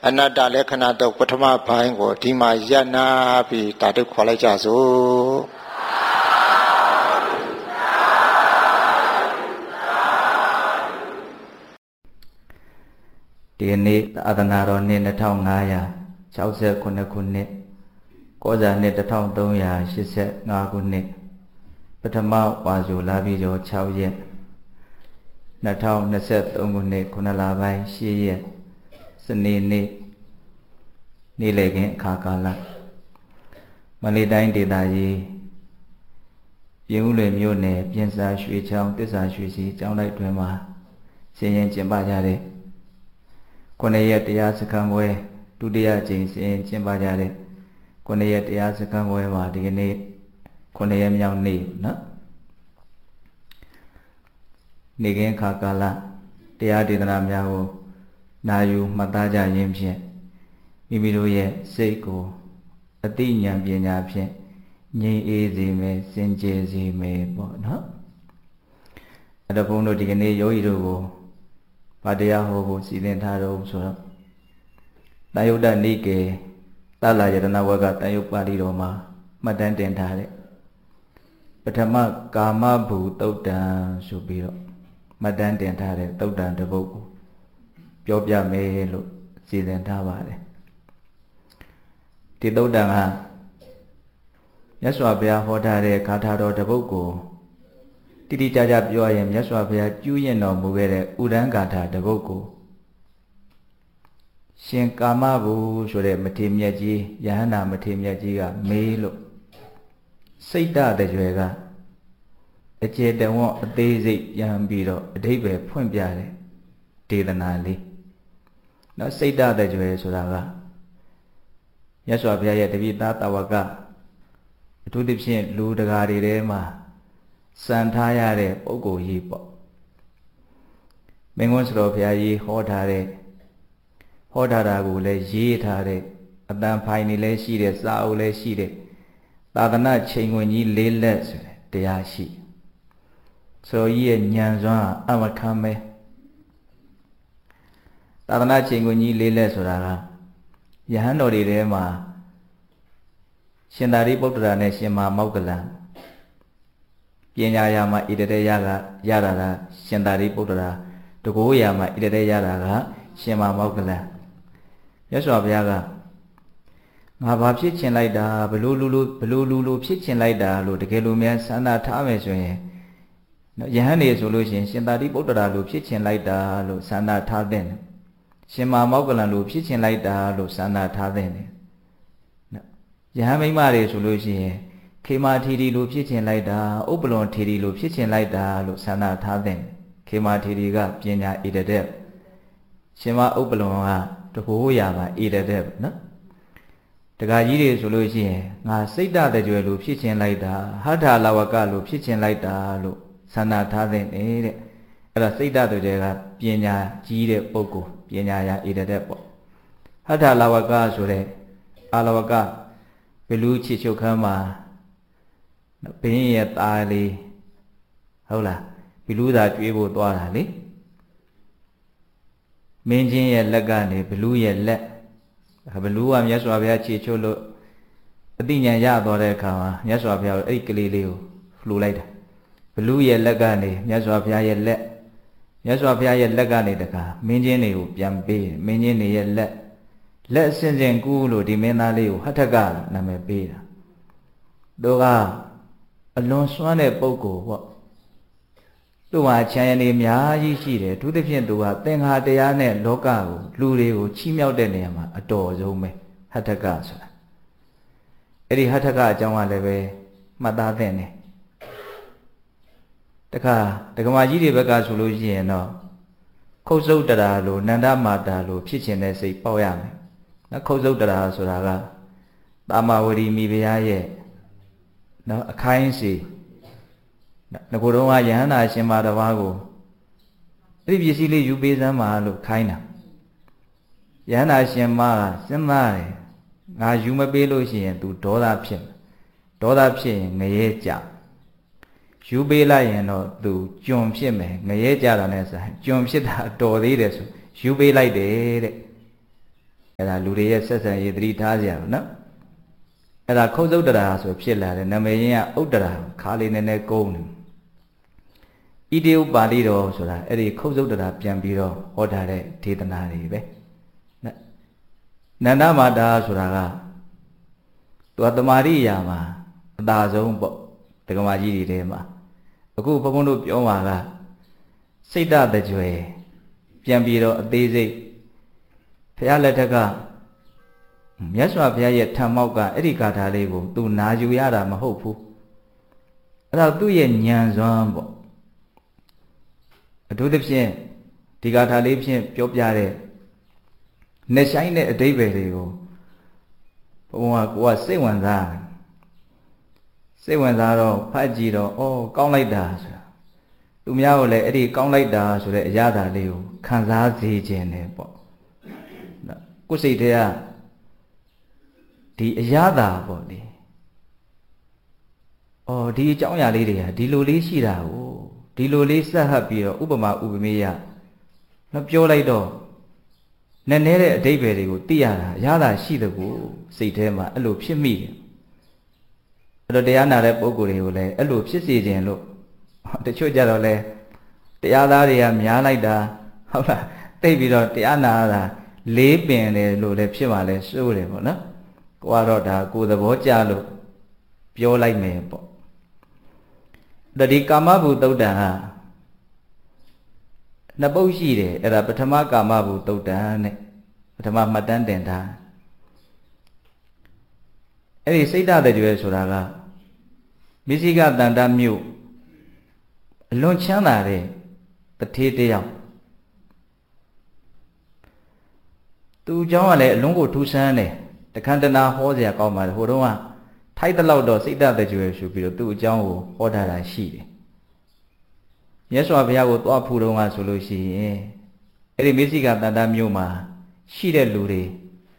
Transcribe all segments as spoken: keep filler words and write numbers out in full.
အနတ္တလက္ခဏာတော့ပထမပိုင်းကိုဒီမှာယန္နာပြီးတာတုခေါ်လိုက်ကြစို့ဒီနေ့သာသနာတော်နှစ်နှစ်ထောင်ငါးရာ၆ခုခုနှစ်ကောဇာနှစ်တစ်ထောင်သုံးရာရှစ်ဆယ့်ငါးခုနှစ်ပထမဝါဆိုလာပြီးကျော်၆ရက်နှစ်ထောင်နှစ်ဆယ့်သုံးခုနှစ်ခုနှစ်လပိုင်းရှစ်ရက်စနေနေ့နေ့လည်ခင်းအခါကာလမန္တလေးတိုင်းဒေသကြီးပြင်ဦးလွင်မြို့နယ်ပြင်စာရွှေချောင်းတစ္ဆာရွှေစီကျောင်းလိုက်တွင်မှာဆင်ရင်ကျင်းပကြတဲ့ခုနှစ်ရက်တရားစခန်းပွဲဒုတိယကြိမ်ဆင်ရင်ကျင်းပကြတဲ့ခုနှစ်ရက်တရားစခန်းပွဲမှာဒီကနေ့ခုနှစ်ရက်မြောက်နေ့နော်နေ့ခင်းအခါကာလတရားဒေသနာများကိုနာယူမှတ်သားကြရင်းဖြင့်မိမိတို့ရဲ့စိတ်ကိုအသိဉာဏ်ပညာဖြင့်ငြိမ်းအေးစေမယ်စင်ကြယ်စေမယ်ပေါ့နော်အဲ့တော့ဘုန်းတို့ဒီကနေ့ယောဂီတို့ကိုဗာတရားဟောဖို့စီစဉ်ထားတော့ဆိုတော့တန်ယုတ်တနိကေသလာယတနာဝကတန်ယုတ်ပါဠိတော်မှာမှတ်တမ်းတင်ထားတဲ့ပထမကာမဘူတုတ်တံဆိုပြီးတော့မှတ်တမ်းတင်ထားတဲ့တုတ်တံတစ်ပုဒ်ကိုပြောပြမယ်လို့စီစဉ်ထားပါတယ်ဒီတုတ်တံကမြတ်စွာဘုရားဟောထားတဲ့ဂါထာတော်တစ်ပုဒ်ကိုတိတိကျကျပြောရင်မြတ်စွာဘုရားကျူးရင်တော်မူခဲ့တဲ့ဥဒန်းဂါထာတစ်ပုဒ်ကိုရှင်ကာမဘူဆိုတဲ့မထေရမြတ်ကြီးယဟန္တာမထေရမြတ်ကြီးကမေးလို့စိတ်တတကြွယ်ကအကျေတဝံ့အသေးစိတ်ပြန်ပြီးတော့အဓိပ္ပာယ်ဖွင့်ပြတယ်ဒေသနာလေးနော်စိတ်တတကြွယ်ဆိုတာကမြတ်စွာဘုရားရဲ့တပည့်သားတဝကအထူးသဖြင့်လူတကာတွေထဲမှာစံထားရတဲ့ပုဂ္ဂိုလ်ကြီးပေါ့မင်းကွန်းစတော်ဘုရားကြီးဟောထားတဲ့ဟောထားတာကိုလည်းရေးထားတဲ့အတန်ဖိုင်နေလည်းရှိတဲ့စာအုပ်လည်းရှိတဲ့သာသနာချိန်ဝင်ကြီးလေးလက်ဆိုတဲ့တရားရှိဆိုကြီးရဲ့ဉာဏ်စွမ်းအမခံမဲသာသနာချိန်ဝင်ကြီးလေးလက်ဆိုတာကယဟန်တော်တွေထဲမှာရှင်သာရိပုတ္တရာနဲ့ရှင်မမောက္ကလံပညာရာမှာဣတရေရကရတာကရှင်သာရိပုတ္တရာတကိုးရာမှာဣတရေရတာကရှင်မမောက္ကလံမြတ်စွာဘုရားကငါဘာဖြစ်ချင်လိုက်တာဘလို့လူလူဘလို့လူလူဖြစ်ချင်လိုက်တာလို့တကယ်လို့များဆန္ဒထားမယ်ဆိုရင်ယဟန်နေဆိုလို့ရှိရင်ရှင်သာရိပုတ္တရာလို့ဖြစ်ချင်လိုက်တာလို့ဆန္ဒထားတဲ့ရှင်မမောက္ကလံလို့ဖြစ်ချင်လိုက်တာလို့ဆန္ဒထားတဲ့ယဟန်မိမတွေဆိုလို့ရှိရင်ခေမာထီရီလိုဖြစ်ချင်လိုက်တာဥပလွန်ထီရီလိုဖြစ်ချင်လိုက်တာလို့ဆန္ဒထားတဲ့ခေမာထီရီကပညာဣတတဲ့ရှင်မဥပလွန်ကတကိုးရာပါဣတတဲ့နော်တခါကြီးတွေဆိုလို့ရှိရင်ငါစိတ်တတကြွယ်လိုဖြစ်ချင်လိုက်တာဟဋ္ဌာလဝကလိုဖြစ်ချင်လိုက်တာလို့ဆန္ဒထားတဲ့တဲ့အဲ့ဒါစိတ်တတကြွယ်ကပညာကြီးတဲ့ပုဂ္ဂိုလ်ပညာရာဣတတဲ့ပေါ့ဟဋ္ဌာလဝကဆိုတဲ့အာလဝကဘလူးချစ်ချုပ်ခမ်းမှာဘင်းရဲ့သားလေးဟုတ်လားဘလူးသာကျွေးဖို့သွားတာလေမင်းချင်းရဲ့လက်ကနေဘလူးရဲ့လက်ဘလူးကမြတ်စွာဘုရားချေချိုးလို့အသိဉာဏ်ရသွားတဲ့အခါမှာမြတ်စွာဘုရားအဲ့ဒီကလေးလေးကိုလှူလိုက်တာဘလူးရဲ့လက်ကနေမြတ်စွာဘုရားရဲ့လက်မြတ်စွာဘုရားရဲ့လက်ကနေတခါမင်းချင်းတွေကိုပြန်ပေးမင်းချင်းတွေရဲ့လက်လက်စင်စင်ကူးလို့ဒီမင်းသားလေးကိုဟထကနာမည်ပေးတာသူကအလွန်စွမ်းတဲ့ပုဂ္ဂိုလ်ပေါ့သူဟာချမ်းရည်အများကြီးရှိတယ်အထူးသဖြင့်သူကသင်္ခါတရားနဲ့လောကကိုလူတွေကိုချီးမြှောက်တဲ့နေရာမှာအတော်ဆုံးပဲဟထကဆိုတာအဲ့ဒီဟထကအကြောင်းကလည်းပဲမှတ်သားသင့်တယ်တခါဒကမာကြီးတွေဘက်ကဆိုလို့ရှိရင်တော့ခုတ်စုတ်တရာလိုနန္ဒမာတာလိုဖြစ်ခြင်းတဲ့စိတ်ပေါက်ရမယ်နော်ခုတ်စုတ်တရာဆိုတာကတာမဝရီမိဖုရားရဲ့နော်အခိုင်းစီငကိုတော့ကယဟန္တာရှင်မာတော်ဘာကိုအဲ့ဒီပစ္စည်းလေးယူပေးစမ်းပါလို့ခိုင်းတာယဟန္တာရှင်မကစဉ်းစားတယ်ငါယူမပေးလို့ရှိရင် तू ဒေါသဖြစ်ဒေါသဖြစ်ရင်ငရဲကြယူပေးလိုက်ရင်တော့ तू ကျွန်ဖြစ်မယ်ငရဲကြတာနဲ့ဆိုင်ကျွန်ဖြစ်တာတော်သေးတယ်ဆိုယူပေးလိုက်တယ်တဲ့အဲ့ဒါလူတွေရဲ့ဆက်ဆံရေးသတိထားကြရအောင်နော်အဲ့ဒါခုတ်သုတ်တရာဆိုဖြစ်လာတယ်နာမည်ရင်းကဥတ္တရာခါလေးနည်းနည်းကုန်းတယ်ဣတိဥပါဠိတော်ဆိုတာအဲ့ဒီခုတ်သုတ်တရာပြန်ပြီးတော့ဟောထားတဲ့ဒေသနာတွေပဲနန္ဒမာတာဆိုတာကသူကတမာရိယာမှာအသာဆုံးပေါ့ဒကမာကြီးတွေထဲမှာအခုဘုန်းဘုန်းတို့ပြောမှာကစိတ်တကြွယ်ပြန်ပြီးတော့အသေးစိတ်ဘုရားလက်ထက်ကမြတ်စွာဘုရားရဲ့ထံမောက်ကအဲ့ဒီဂါထာလေးကိုသူနာယူရတာမဟုတ်ဘူးအဲ့ဒါသူ့ရဲ့ဉာဏ်စွမ်းပေါ့အထူးသဖြင့်ဒီဂါထာလေးဖြင့်ပြောပြတဲ့နှစ်ဆိုင်တဲ့အဓိပ္ပာယ်တွေကိုဘုံကကိုကစိတ်ဝင်စားစိတ်ဝင်စားတော့ဖတ်ကြည့်တော့အော်ကောင်းလိုက်တာဆိုတာသူများကိုလည်းအဲ့ဒီကောင်းလိုက်တာဆိုတဲ့အရာသာလေးကိုခံစားစေခြင်းနဲ့ပေါ့ကိုယ်စိတ်ထဲကဒီအရာသာပေါ့လေအော်ဒီအကြောင်းအရာလေးတွေကဒီလိုလေးရှိတာကိုဒီလိုလေးဆက်ဟပ်ပြီးတော့ဥပမာဥပမေယနော်ပြောလိုက်တော့နည်းနည်းတဲ့အဓိပ္ပာယ်တွေကိုသိရတာအရာသာရှိတဲ့ကိုစိတ်ထဲမှာအဲ့လိုဖြစ်မိတယ်အဲ့တော့တရားနာတဲ့ပုဂ္ဂိုလ်တွေကိုလည်းအဲ့လိုဖြစ်စေခြင်းလို့တချို့ကြတော့လဲတရားသားတွေကများလိုက်တာဟုတ်လားသိပြီးတော့တရားနာတာလေးပင်တယ်လို့လည်းဖြစ်ပါလဲစိုးတယ်ပေါ့နော်ကိုကတော့ဒါကိုယ်သဘောကျလို့ပြောလိုက်မယ်ပေါ့ဒါဒီကာမဘုသုတ်တံဟာနှစ်ပုဒ်ရှိတယ်အဲ့ဒါပထမကာမဘုသုတ်တံနဲ့ပထမမှတ်တမ်းတင်ထားအဲ့ဒီစိတ်ဓာတ်ကြွယ်ဆိုတာကမစ္စိကတန္တမြို့အလွန်ချမ်းသာတဲ့တထေးတယောက်သူเจ้าကလည်းအလွန်ကိုထူးဆန်းတယ်တခန္တနာဟောစရာကောင်းပါတယ်ဟိုတုန်းကထိုက်တလောက်တော့စိတ်ဓာတ်ကြွယ်ဆိုပြီးတော့သူ့အကြောင်းကိုဟောထားတာရှိတယ်မြတ်စွာဘုရားကိုသွားဖူးတုန်းကဆိုလို့ရှိရင်အဲ့ဒီမစ္စိကတန္တမြို့မှာရှိတဲ့လူတွေ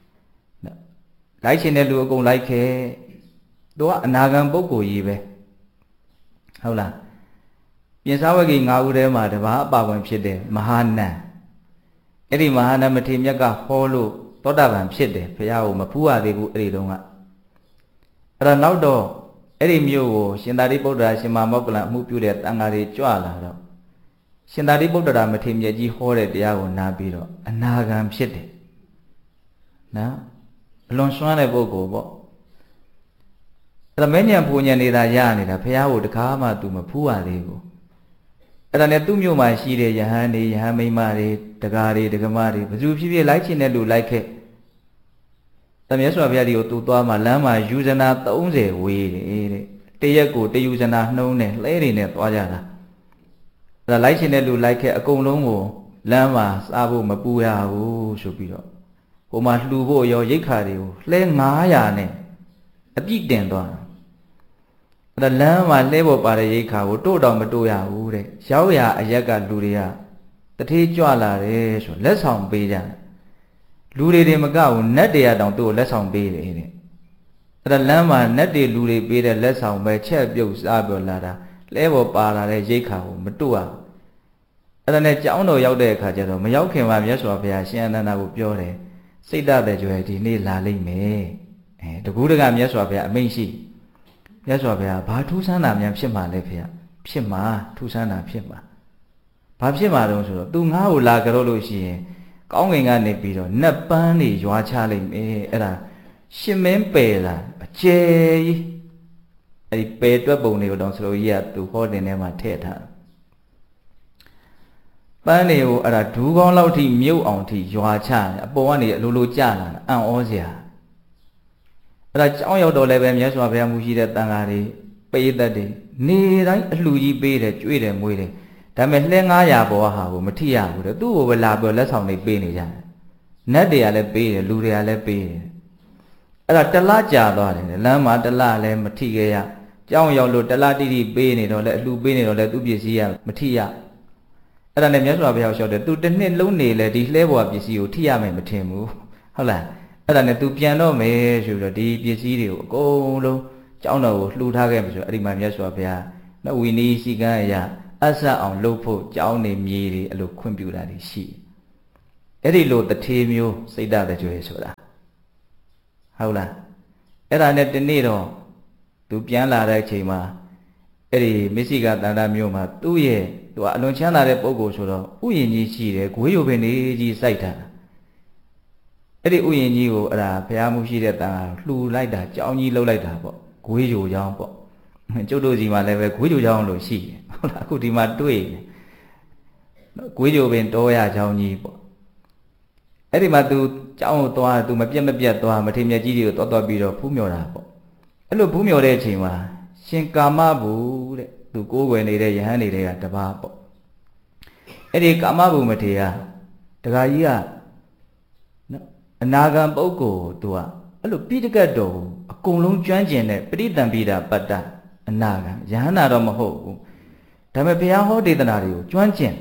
လိုက်ရှင်တဲ့လူအကုန်လိုက်ခဲ့သူကအနာဂံပုဂ္ဂိုလ်ကြီးပဲဟုတ်လားပြင်စာဝဂီ၅ဦးထဲမှာတပါးအပါဝင်ဖြစ်တဲ့မဟာနတ်အဲ့ဒီမဟာနတ်မထေရမြတ်ကဟောလို့သောတာပန်ဖြစ်တယ်ဘုရားကိုမဖူးရသေးဘူးအဲ့ဒီတုန်းကအဲ့ဒါနောက်တော့အဲ့ဒီမြို့ကိုရှင်သာရိပုတ္တရာရှင်မမောက္ကလံအမှုပြုတဲ့တန်ဃာတွေကြွလာတော့ရှင်သာရိပုတ္တရာမထေရမြတ်ကြီးဟောတဲ့တရားကိုနားပြီးတော့အနာဂံဖြစ်တယ်နော်အလွန်စွမ်းတဲ့ပုဂ္ဂိုလ်ပေါ့အဲ့ဒါမဉ္ဇဉ်ပူဉ္ဇဉ်နေတာရနေတာဘုရားကိုတခါမှသူမဖူးရသေးဘူးအဲ့ဒါနဲ့သူ့မြို့မှာရှိတဲ့ယဟန်တွေယဟန်မိန်းမတွေတကားတွေဒကမတွေဘယ်သူဖြစ်ဖြစ်လိုက်ချင်တဲ့လူလိုက်ခဲ့တမယစွာဘုရားဒီကိုသူ့သွားမှလမ်းမှာယူဇနာသုံးဆယ်ဝေးတယ်တဲ့တရက်ကိုတယူဇနာနှုံးနဲ့လှဲတွေနဲ့သွားကြတာအဲ့ဒါလိုက်ချင်တဲ့လူလိုက်ခဲ့အကုန်လုံးကိုလမ်းမှာစားဖို့မပူရဘူးဆိုပြီးတော့ဟိုမှာလှူဖို့ရောရိတ်ခါတွေကိုလှဲငါးရာနဲ့အပြည့်တင်သွားတာအဲ့ဒါလမ်းမှာလှဲဖို့ပါတဲ့ရိတ်ခါကိုတို့တော့မတို့ရဘူးတဲ့ရောက်ရအရက်ကလူတွေကတထေးကြွလာတယ်ဆိုလက်ဆောင်ပေးကြတယ်လူတွေတွေမကဘူးနတ်တွေကတောင်သူ့ကိုလက်ဆောင်ပေးတယ်တဲ့အဲ့ဒါလမ်းမှာနတ်တွေလူတွေပေးတဲ့လက်ဆောင်ပဲချက်ပြုတ်စားပြောလာတာလှဲဖို့ပါလာတဲ့ရိတ်ခါကိုမတို့ရအဲ့ဒါနဲ့ကျောင်းတော်ရောက်တဲ့အခါကျတော့မရောက်ခင်မှာမြတ်စွာဘုရားရှင်အနန္ဒာကိုပြောတယ်စိတ်ဓာတ်တဲ့ကြွယ်ဒီနေ့လာလိမ့်မယ်အဲတကူးတကမြတ်စွာဘုရားအမိန့်ရှိမြတ်စွာဘုရားဘာထူးဆန်းတာများဖြစ်မှာလဲဖေရဖြစ်မှာထူးဆန်းတာဖြစ်မှာဘာဖြစ်မှာတော့ဆိုတော့သူငါ့ကိုလာကြတော့လို့ရှိရင်ကောင်းကင်ကနေပြီးတော့နတ်ပန်းတွေရွာချလိုက်မယ်အဲ့ဒါရှင်မင်းပယ်တာအကျယ်ကြီးအဲ့ဒီပယ်တွက်ပုံတွေကိုတော့ဆိုလို့ကြီးကသူဟောတင်ထဲမှာထည့်ထားပန်းတွေကိုအဲ့ဒါဒူးကောင်းလောက်ထိမြုပ်အောင်ထိရွာချအပေါ်ကနေအလိုလိုကျလာအံ့ဩစရာအဲ့ဒါကြောင်းရောက်တော့လည်းပဲမြတ်စွာဘုရားမူရှိတဲ့တန်ဃာတွေပိဋကတ်တွေနေတိုင်းအလှကြီးပေးတယ်ကြွေးတယ်မွေးတယ်ဒါပေမဲ့လှဲငါးရာပေါ်ဟာကိုမထိရဘူးတဲ့သူ့ကိုပဲလာပြီးလက်ဆောင်တွေပေးနေကြတယ်နတ်တွေကလည်းပေးတယ်လူတွေကလည်းပေးတယ်အဲ့ဒါတလားကြာသွားတယ်လမ်းမှာတလားလည်းမထိခဲ့ရကြောင်းရောက်လို့တလားတိတိပေးနေတော့လည်းအလှပေးနေတော့လည်းသူ့ပစ္စည်းကမထိရအဲ့ဒါနဲ့မြတ်စွာဘုရားလျှောက်တယ်သူတစ်နှစ်လုံးနေလေဒီလှဲပေါ်ပစ္စည်းကိုထိရမယ်မထင်ဘူးဟုတ်လားအဲ့ဒါနဲ့သူပြန်တော့မယ်ဆိုပြီးတော့ဒီပစ္စည်းတွေကိုအကုန်လုံးကျောင်းတော်ကိုလှူထားခဲ့ပြီဆိုအဲ့ဒီမှာမြတ်စွာဘုရားနဝီနီးစီကံအရာအဆက်အောင်လှုပ်ဖို့ကျောင်းနေမြေတွေအဲ့လိုခွင့်ပြုတာတွေရှိအဲ့ဒီလိုတထေမျိုးစိတ်ဓာတ်တကြွယ်ဆိုတာဟုတ်လားအဲ့ဒါနဲ့ဒီနေ့တော့သူပြန်လာတဲ့အချိန်မှာအဲ့ဒီမစ္စိကတန္တမျိုးမှာသူ့ရဲ့သူကအလွန်ချမ်းသာတဲ့ပုဂ္ဂိုလ်ဆိုတော့ဥယျာဉ်ကြီးရှိတယ်ဂွေးရုပ်ပင်ကြီးစိုက်တာအဲ့ဒီဥယျာဉ်ကြီးကိုအဲ့ဒါဘုရားမှုရှိတဲ့တန်ခါလှူလိုက်တာကြောင်းကြီးလှုပ်လိုက်တာပေါ့ဂွေးရုပ်ကြောင်းပေါ့ကျုပ်တို့စီမှာလည်းပဲဂွေးရုပ်ကြောင်းလို့ရှိတယ်ဟုတ်လားအခုဒီမှာတွေ့ဂွေးရုပ်ပင်တောရကြောင်းကြီးပေါ့အဲ့ဒီမှာ तू ကြောင်းကိုသွား तू မပြတ်မပြတ်သွားမထေမြတ်ကြီးတွေကိုသွားသွားပြီးတော့ဖူးမြော်တာပေါ့အဲ့လိုဖူးမြော်တဲ့အချိန်မှာရှင်ကာမဘူတဲ့ तू ကိုးကွယ်နေတဲ့ယဟန်တွေကတပါးပေါ့အဲ့ဒီကာမဘူမထေရတခါကြီးကနော်အနာဂံပုဂ္ဂိုလ် तू ကအဲ့လိုပိဋကတ်တော်အကုန်လုံးကျွမ်းကျင်တဲ့ပရိသံပိတာပတ္တအနာဂံယဟန်နာတော့မဟုတ်ဘူးဒါပေမဲ့ဘုရားဟောဒေသနာတွေကိုကျွမ်းကျင်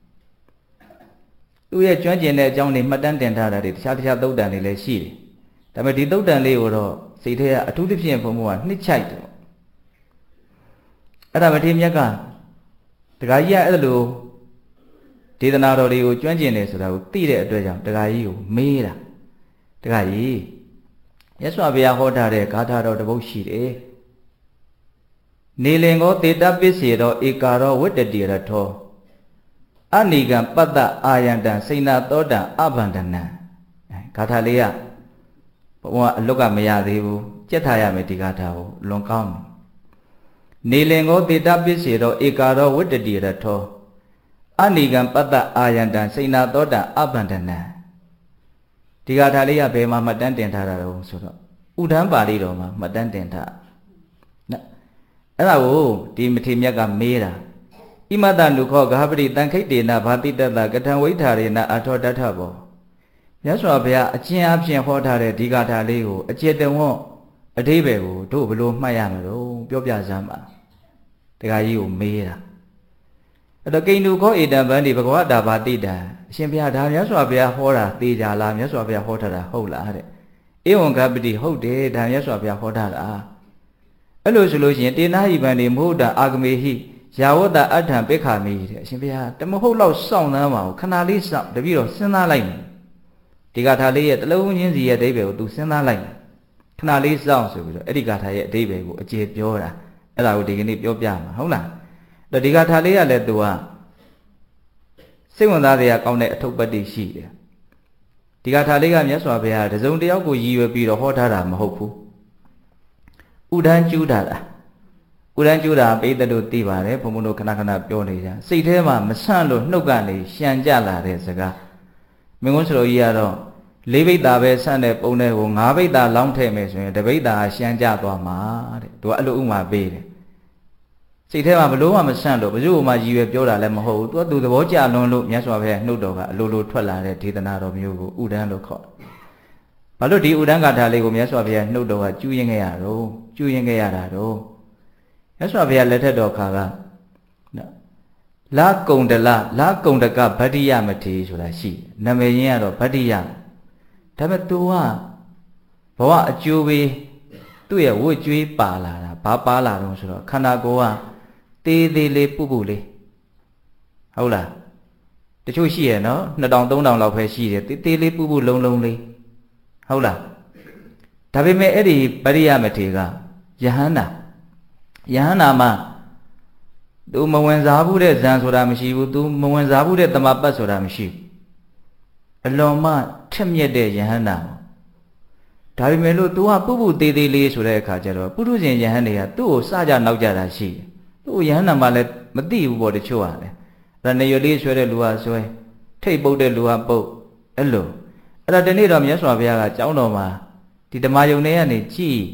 သူ့ရဲ့ကျွမ်းကျင်တဲ့အကြောင်းတွေမှတ်တမ်းတင်ထားတာတွေတခြားတခြားသုတ်တန်တွေလည်းရှိတယ်။ဒါပေမဲ့ဒီသုတ်တန်လေးကိုတော့စိတ်ထဲကအထူးသဖြင့်ဘုံဘုံကနှစ်ချိုက်တယ်။အဲ့ဒါမထေမြတ်ကတခါကြီးကအဲ့လိုဒေသနာတော်တွေကိုကျွမ်းကျင်တယ်ဆိုတာကိုသိတဲ့အတွက်ကြောင့်တခါကြီးကိုမေးတာတခါကြီးမြတ်စွာဘုရားဟောထားတဲ့ဂါထာတော်တစ်ပုဒ်ရှိတယ်။နေလင်ကိုတေတပစ္စေတော်ဧကာရောဝတ္တတိရထောအနိကံပတ္တအာယန္တံစိဏသောတံအဘန္ဒနံဂါထာလေးကဘုံကအလွတ်ကမရသေးဘူးကြက်ထားရမယ်ဒီဂါထာကိုလွန်ကောင်းနေလင်ကိုတေတပစ္စေတော်ဧကာရောဝတ္တတိရထောအနိကံပတ္တအာယန္တံစိဏသောတံအဘန္ဒနံဒီဂါထာလေးကဘယ်မှာမှတ်တမ်းတင်ထားတာတော့ဆိုတော့ဥဒ္ဒံပါဠိတော်မှာမှတ်တမ်းတင်ထားနော်အဲ့ဒါကိုဒီမထေမြတ်ကမေးတာဣမတနုခောဂဟပတိတံခိတ်တေနဘာတိတတကထံဝိထာရေနအထောတထဘောမြတ်စွာဘုရားအကျဉ်းအဖြစ်ဟောထားတဲ့ဒီဂါထာလေးကိုအကျေတဝွန်းအဓိပ္ပာယ်ကိုတို့ဘယ်လိုမှတ်ရမလို့ပြောပြစမ်းပါတခါကြီးကိုမေးတာအဲ့တော့ကိန္နုခောဧတံဗန္တိဘဂဝတာဘာတိတံအရှင်ဘုရားဒါမြတ်စွာဘုရားဟောတာသေချာလားမြတ်စွာဘုရားဟောထားတာဟုတ်လားတဲ့ဧဝံဂပတိဟုတ်တယ်ဒါမြတ်စွာဘုရားဟောထားတာအဲ့လိုဆိုလို့ရှိရင်တေနာဟိဗန္တိမဟုတ်တာအာဂမေဟိယာဝတ္တအဋ္ဌံပိခာမိတဲ့အရှင်ဘုရားတမဟုတ်လောက်စောင့်နှမ်းပါဘူးခဏလေးစောင့်တပည့်တော်စဉ်းစားလိုက်မယ်ဒီဂါထာလေးရဲ့တလုံးချင်းစီရဲ့အဓိပ္ပာယ်ကို तू စဉ်းစားလိုက်မယ်ခဏလေးစောင့်ဆိုပြီးတော့အဲ့ဒီဂါထာရဲ့အဓိပ္ပာယ်ကိုအကျေပြောတာအဲ့ဒါကိုဒီကနေ့ပြောပြမှာဟုတ်လားအဲ့ဒီဂါထာလေးကလည်း तू ကစိတ်ဝင်စားစရာကောင်းတဲ့အထုပ်ပတ္တိရှိတယ်ဒီဂါထာလေးကမြတ်စွာဘုရားတစုံတစ်ယောက်ကိုရည်ရွယ်ပြီးတော့ဟောထားတာမဟုတ်ဘူးဥဒန်းကျူးတာလားဥဒန်းကျူးတာပိဋကတို့သိပါတယ်ဘုံဘုံတို့ခဏခဏပြောနေကြစိတ်ထဲမှာမဆန့်လို့နှုတ်ကနေရှံကြလာတဲ့စကားမင်းကုန်းစတော်ကြီးကတော့လေးဘိတ်တာပဲဆန့်တဲ့ပုံတွေကိုငါးဘိတ်တာလောင်းထည့်မယ်ဆိုရင်တဘိတ်တာရှံကြသွားမှာတဲ့သူကအဲ့လိုဥမာပေးတယ်စိတ်ထဲမှာဘလို့မှမဆန့်လို့ဘယ်သူ့မှရည်ရွယ်ပြောတာလည်းမဟုတ်ဘူးသူကသူသဘောကျလွန်လို့မြတ်စွာဘုရားနှုတ်တော်ကအလိုလိုထွက်လာတဲ့ဒေသနာတော်မျိုးကိုဥဒန်းလို့ခေါ်ဘာလို့ဒီဥဒန်းဂါထာလေးကိုမြတ်စွာဘုရားနှုတ်တော်ကကျူးရင်ခဲ့ရတော့ကျူးရင်ခဲ့ရတာတော့မြတ်စွာဘုရားလက်ထက်တော်ခါကလာကုံတလလာကုံတကဗတ္တိယမထေဆိုတာရှိနာမည်ရင်းကတော့ဗတ္တိယဒါပေမဲ့ तू ကဘဝအကျိုးပေးသူ့ရဲ့ဝတ်ကြွေးပါလာတာဘာပါလာတော့ဆိုတော့ခန္ဓာကိုယ်ကသေးသေးလေးပုပုလေးဟုတ်လားတချို့ရှိရနော်နှစ်တောင်သုံးတောင်လောက်ပဲရှိတယ်သေးသေးလေးပုပုလုံးလုံးလေးဟုတ်လားဒါပေမဲ့အဲ့ဒီဗတ္တိယမထေကယဟန္တာယဟန္တာမှာသူမဝင်စားဘူးတဲ့ဇန်ဆိုတာမရှိဘူးသူမဝင်စားဘူးတဲ့တမပတ်ဆိုတာမရှိဘူးအလွန်မှထက်မြက်တဲ့ယဟန္တာဒါပေမဲ့လို့ तू ကပုပုသေးသေးလေးဆိုတဲ့အခါကျတော့ပုထုဇဉ်ယဟန်တွေကသူ့ကိုစကြနောက်ကြတာရှိတယ်သူ့ယဟန္တာမှလည်းမသိဘူးပေါ့တချို့ကလည်းအဲ့ဒါနေရလေးဆွဲတဲ့လူကဆွဲထိတ်ပုတ်တဲ့လူကပုတ်အဲ့လိုအဲ့ဒါဒီနေ့တော့မြတ်စွာဘုရားကကျောင်းတော်မှာဒီဓမ္မယုံထဲကနေကြည်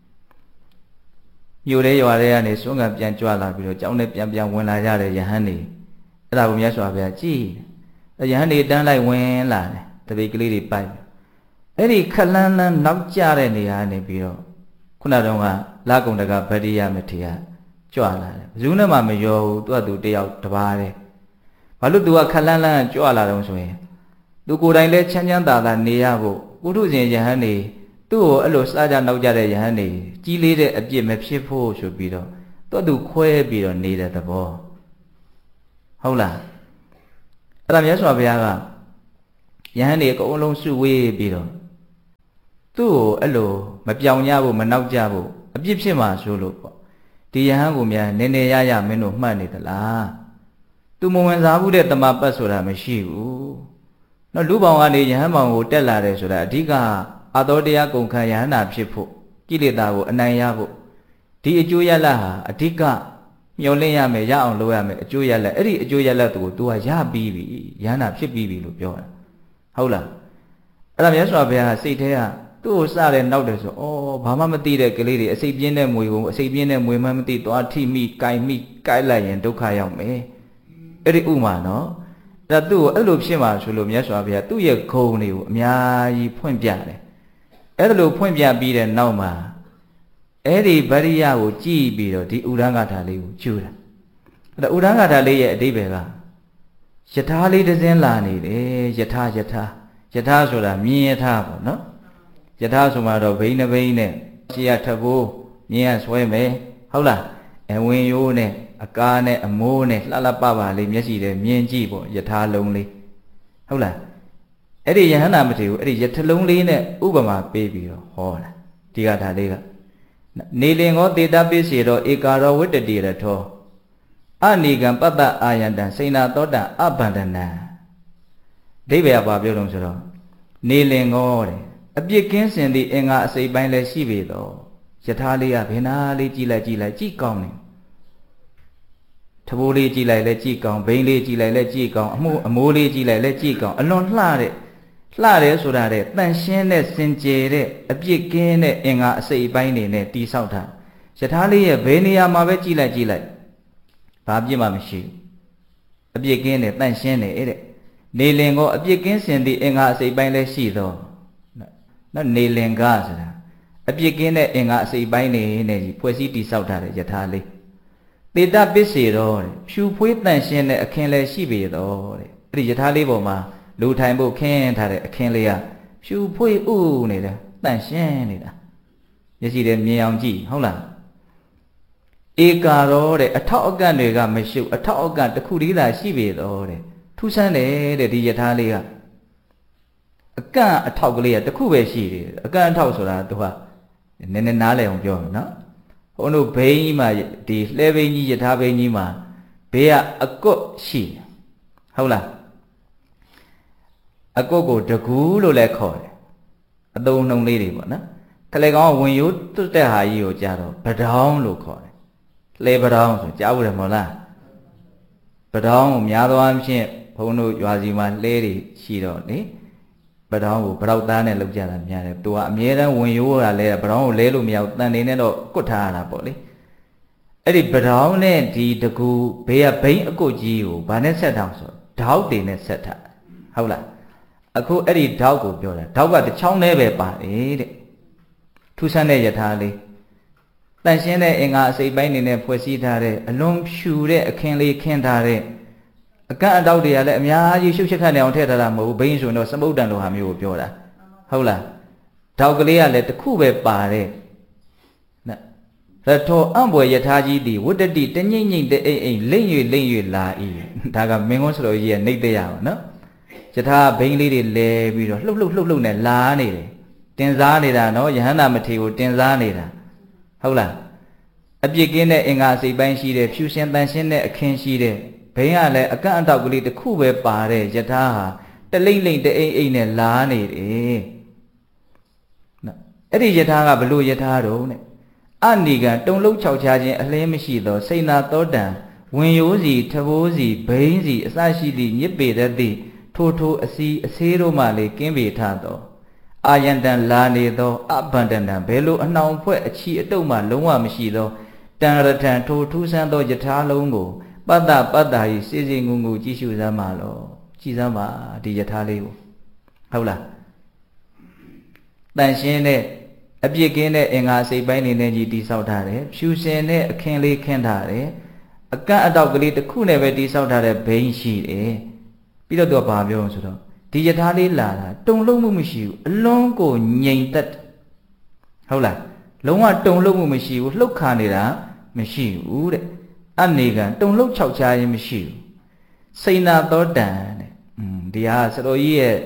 မြို့ထဲရွာထဲကနေစွန့်ကပြန်ကြွလာပြီးတော့ကျောင်းထဲပြန်ပြန်ဝင်လာကြတဲ့ယဟန်တွေအဲ့ဒါကိုမြတ်စွာဘုရားကြည်ယဟန်တွေတန်းလိုက်ဝင်လာတယ်တပိတ်ကလေးတွေပိုက်အဲ့ဒီခလန်းလန်းနောက်ကျတဲ့နေရာနေပြီးတော့ခုနတုန်းကလာကုံတကဗတ္တိယမထေရကြွလာတယ်ဘယ်သူနဲ့မှမရောဘူးသူကသူတယောက်တပါးတယ်ဘာလို့သူကခလန်းလန်းကြွလာတော့ဆိုရင်သူကိုယ်တိုင်လည်းချမ်းချမ်းသာသာနေရဖို့ပုထုဇဉ်ယဟန်တွေသူ့ကိုအဲ့လိုစားကြနောက်ကြတဲ့ယဟန်တွေကြီးလေးတဲ့အပြစ်မဖြစ်ဖို့ဆိုပြီးတော့သူ့သူခွဲပြီးတော့နေတဲ့သဘောဟုတ်လားအဲ့ဒါမြတ်စွာဘုရားကယဟန်တွေအကုန်လုံးစုဝေးပြီးတော့သူ့ကိုအဲ့လိုမပြောင်ကြဖို့မနောက်ကြဖို့အပြစ်ဖြစ်မှာဆိုလို့ပေါ့ဒီယဟန်ကိုများနည်းနည်းရရမင်းတို့မှတ်နေသလားသူမဝင်စားဘူးတဲ့တမပတ်ဆိုတာမရှိဘူးနော်လူပေါင်းကနေယဟန်ပေါင်းကိုတက်လာတယ်ဆိုတာအဓိကအာတော်တရားကုန်ခံယဟန္တာဖြစ်ဖို့ကိလေသာကိုအနိုင်ရဖို့ဒီအကျိုးရလတ်ဟာအဓိကမျှော်လင့်ရမယ်ရအောင်လုပ်ရမယ်အကျိုးရလတ်အဲ့ဒီအကျိုးရလတ်ကို तू ကရပြီးပြီယဟန္တာဖြစ်ပြီးပြီလို့ပြောတာဟုတ်လားအဲ့ဒါမြတ်စွာဘုရားစိတ်ထဲကသူ့ကိုစတဲ့နောက်တယ်ဆိုဩဘာမှမသိတဲ့ကလေးတွေအစိတ်ပြင်းတဲ့မွေကိုအစိတ်ပြင်းတဲ့မွေမှမသိသွားထိမိကိုင်မိကိုက်လိုက်ရင်ဒုက္ခရောက်မယ်အဲ့ဒီဥမာနော်အဲ့ဒါသူ့ကိုအဲ့လိုဖြစ်မှာဆိုလို့မြတ်စွာဘုရားသူ့ရဲ့ဂုဏ်တွေကိုအများကြီးဖွင့်ပြတယ်အဲ့ဒါလိုဖွင့်ပြပြီးတဲ့နောက်မှာအဲ့ဒီဗရိယကိုကြည်ပြီးတော့ဒီဥဒ္ဒဂါထာလေးကိုကျူတာအဲ့ဒါဥဒ္ဒဂါထာလေးရဲ့အဓိပ္ပာယ်ကယထာလေးတစ်စင်းလာနေတယ်ယထာယထာယထာဆိုတာမြင်ယထာပေါ့နော်ယထာဆိုမှတော့ဘိန်းနှဘိန်းနဲ့ရှေ့ရထဘိုးမြင်ရဆွဲမယ်ဟုတ်လားအဝင်ရိုးနဲ့အကားနဲ့အမိုးနဲ့လှလှပပလေးမျက်စိနဲ့မြင်ကြည့်ပေါ့ယထာလုံးလေးဟုတ်လားအဲ့ဒီယဟန္တာမထေရကိုအဲ့ဒီယထလုံးလေးနဲ့ဥပမာပေးပြီးတော့ဟောတာဒီကဒါလေးကနေလင်ကိုတေတပိစေတော့ဧကာရောဝတ္တတိရထောအနေကံပတ္တအာယန္တံစိဏသောတံအဘန္ဒနံအဓိပ္ပာယ်ကဘာပြောလို့ဆိုတော့နေလင်ကိုတဲ့အပြစ်ကင်းစင်သည့်အင်္ဂါအစိပ်ပိုင်းလည်းရှိပေတော့ယထာလေးကဘယ်နာလေးကြည့်လိုက်ကြည့်လိုက်ကြည့်ကောင်းတယ်ထဘိုးလေးကြည့်လိုက်လဲကြည့်ကောင်းဘိန်းလေးကြည့်လိုက်လဲကြည့်ကောင်းအမိုးအမိုးလေးကြည့်လိုက်လဲကြည့်ကောင်းအလွန်လှတဲ့လှတယ်ဆိုတာတဲ့တန်ရှင်းတဲ့စင်ကြယ်တဲ့အပြစ်ကင်းတဲ့အင်္ဂါအစိပ်ပိုင်းတွေနဲ့တိဆောက်တာယထာလေးရဲ့ဘယ်နေရာမှာပဲကြည့်လိုက်ကြည့်လိုက်ဘာပြစ်မှမရှိဘူးအပြစ်ကင်းတဲ့တန်ရှင်းတဲ့တဲ့နေလင်ကိုအပြစ်ကင်းစင်သည့်အင်္ဂါအစိပ်ပိုင်းလည်းရှိတော့နော်နေလင်ကဆိုတာအပြစ်ကင်းတဲ့အင်္ဂါအစိပ်ပိုင်းနေနဲ့ဖွဲ့စည်းတိဆောက်ထားတဲ့ယထာလေးတေတပစ္စေတော့တဲ့ဖြူဖွေးတန်ရှင်းတဲ့အခင်းလည်းရှိပေတော့တဲ့အဲ့ဒီယထာလေးပေါ်မှာလူထိုင်ဖို့ခင်းထားတဲ့အခင်းလေးကဖြူဖွေးဥနေတာတန်ရှင်းနေတာမျက်စိနဲ့မြင်အောင်ကြည့်ဟုတ်လားဧကာရောတဲ့အထောက်အကန့်တွေကမရှုပ်အထောက်အကန့်တစ်ခုတည်းသာရှိပေတော့တဲ့ထူးဆန်းတယ်တဲ့ဒီယထာလေးကအကန့်အထောက်ကလေးကတစ်ခုပဲရှိတယ်အကန့်အထောက်ဆိုတာသူကနည်းနည်းနားလည်အောင်ပြောမယ်နော်ဘုန်းတို့ဘိန်းကြီးမှာဒီလှဲဘိန်းကြီးယထာဘိန်းကြီးမှာဘေးကအကွတ်ရှိတယ်ဟုတ်လားအကွတ်ကိုတကူးလို့လည်းခေါ်တယ်အသုံးနှုံလေးတွေပေါ့နော်ခလေကောင်ကဝင်ရိုးတွတ်တဲ့ဟာကြီးကိုကြားတော့ပဒေါင်းလို့ခေါ်တယ်လှဲပဒေါင်းဆိုကြားဘူးတယ်မဟုတ်လားပဒေါင်းကိုများသောအားဖြင့်ဘုန်းတို့ရွာစီမှာလှဲတွေရှိတော့လေပဒေါင်းကိုပရောက်သားနဲ့လောက်ကြတာများတယ်သူကအမြဲတမ်းဝင်ရိုးတာလဲပဒေါင်းကိုလဲလို့မရဘူးတန်နေနဲ့တော့ကွတ်ထားရတာပေါ့လေအဲ့ဒီပဒေါင်းနဲ့ဒီတကူဘေးကဘိန်းအကုတ်ကြီးကိုဗာနဲ့ဆက်ထားဆိုဓောက်တွေနဲ့ဆက်ထားဟုတ်လားအခုအဲ့ဒီဓောက်ကိုပြောတာဓောက်ကတစ်ချောင်းနဲ့ပဲပါတယ်တဲ့ထူးဆန်းတဲ့ယထာလေးတန်ရှင်းတဲ့အင်္ဂါအစိပ်ပိုင်းနေနဲ့ဖွဲ့စည်းထားတဲ့အလွန်ဖြူတဲ့အခင်းလေးခင်းထားတဲ့အကန့်အတောက်တွေကလည်းအများကြီးရှုပ်ချက်ခတ်နေအောင်ထည့်ထားတာမဟုတ်ဘူးဘိန်းဆိုတော့စမုတ်တန်လိုဟာမျိုးကိုပြောတာဟုတ်လားဓောက်ကလေးကလည်းတစ်ခုပဲပါတဲ့ရထောအံ့ဘွယ်ယထာကြီးသည်ဝတ္တတိတငိမ့်ငိမ့်တဲ့အိမ်အိမ်လိမ့်၍လိမ့်၍လာ၏ဒါကမင်းကုန်းစတော်ကြီးရဲ့နှိမ့်တဲ့ရပါနော်ယထာဘိန်းလေးတွေလဲပြီးတော့လှုပ်လှုပ်လှုပ်လှုပ်နဲ့လာနေတယ်တင်စားနေတာနော်ယဟန္တာမထေရကိုတင်စားနေတာဟုတ်လားအပြစ်ကင်းတဲ့အင်္ဂါစိတ်ပိုင်းရှိတယ်ဖြူရှင်တန်ရှင်းတဲ့အခင်းရှိတယ်ဘိန်းကလည်းအကန့်အတောက်ကလေးတစ်ခုပဲပါတဲ့ယထာဟာတလိမ့်လိမ့်တအိမ်အိမ်နဲ့လာနေတယ်နော်အဲ့ဒီယထာကဘလို့ယထာတော့နဲ့အနေကတုံလုံးခြောက်ချခြင်းအလင်းမရှိသောစိဏသောတံဝင်ရိုးစီထဘိုးစီဘိန်းစီအစရှိသည့်ညစ်ပေတတ်သည့်ထိုထိုအစီအဆေးတို့မှလေကင်းပေထသောအာယန္တံလာနေသောအဘန္တနံဘယ်လိုအနှောင်ဖွဲ့အချီအတုပ်မှလုံးဝမရှိသောတံရထံထိုထူးဆန်းသောယထာလုံးကိုပတ္တပတ္တာဤစေစေငုံငုံကြည့်ရှုစမ်းပါလောကြည့်စမ်းပါဒီယထာလေးကိုဟုတ်လားတန်ရှင်းတဲ့အပြစ်ကင်းတဲ့အင်္ဂါစိတ်ပိုင်းနေနဲ့ကြီးတိဆောက်ထားတယ်ဖြူစင်တဲ့အခင်းလေးခင်းထားတယ်အကန့်အတောက်ကလေးတစ်ခုနဲ့ပဲတိဆောက်ထားတဲ့ဘိန်းရှိတယ်ပြီးတော့သူကဘာပြောဆိုတော့ဒီယထာလေးလာတာတုံလုံးမှုမရှိဘူးအလွန်ကိုငြိမ်သက်ဟုတ်လားလုံးဝတုံလုံးမှုမရှိဘူးလှုပ်ခါနေတာမရှိဘူးတဲ့အနေကတုံလုံးခြောက်ချားရင်မရှိဘူးစိဏသောတံတဲ့อืมဒီဟာစတော်ကြီးရဲ့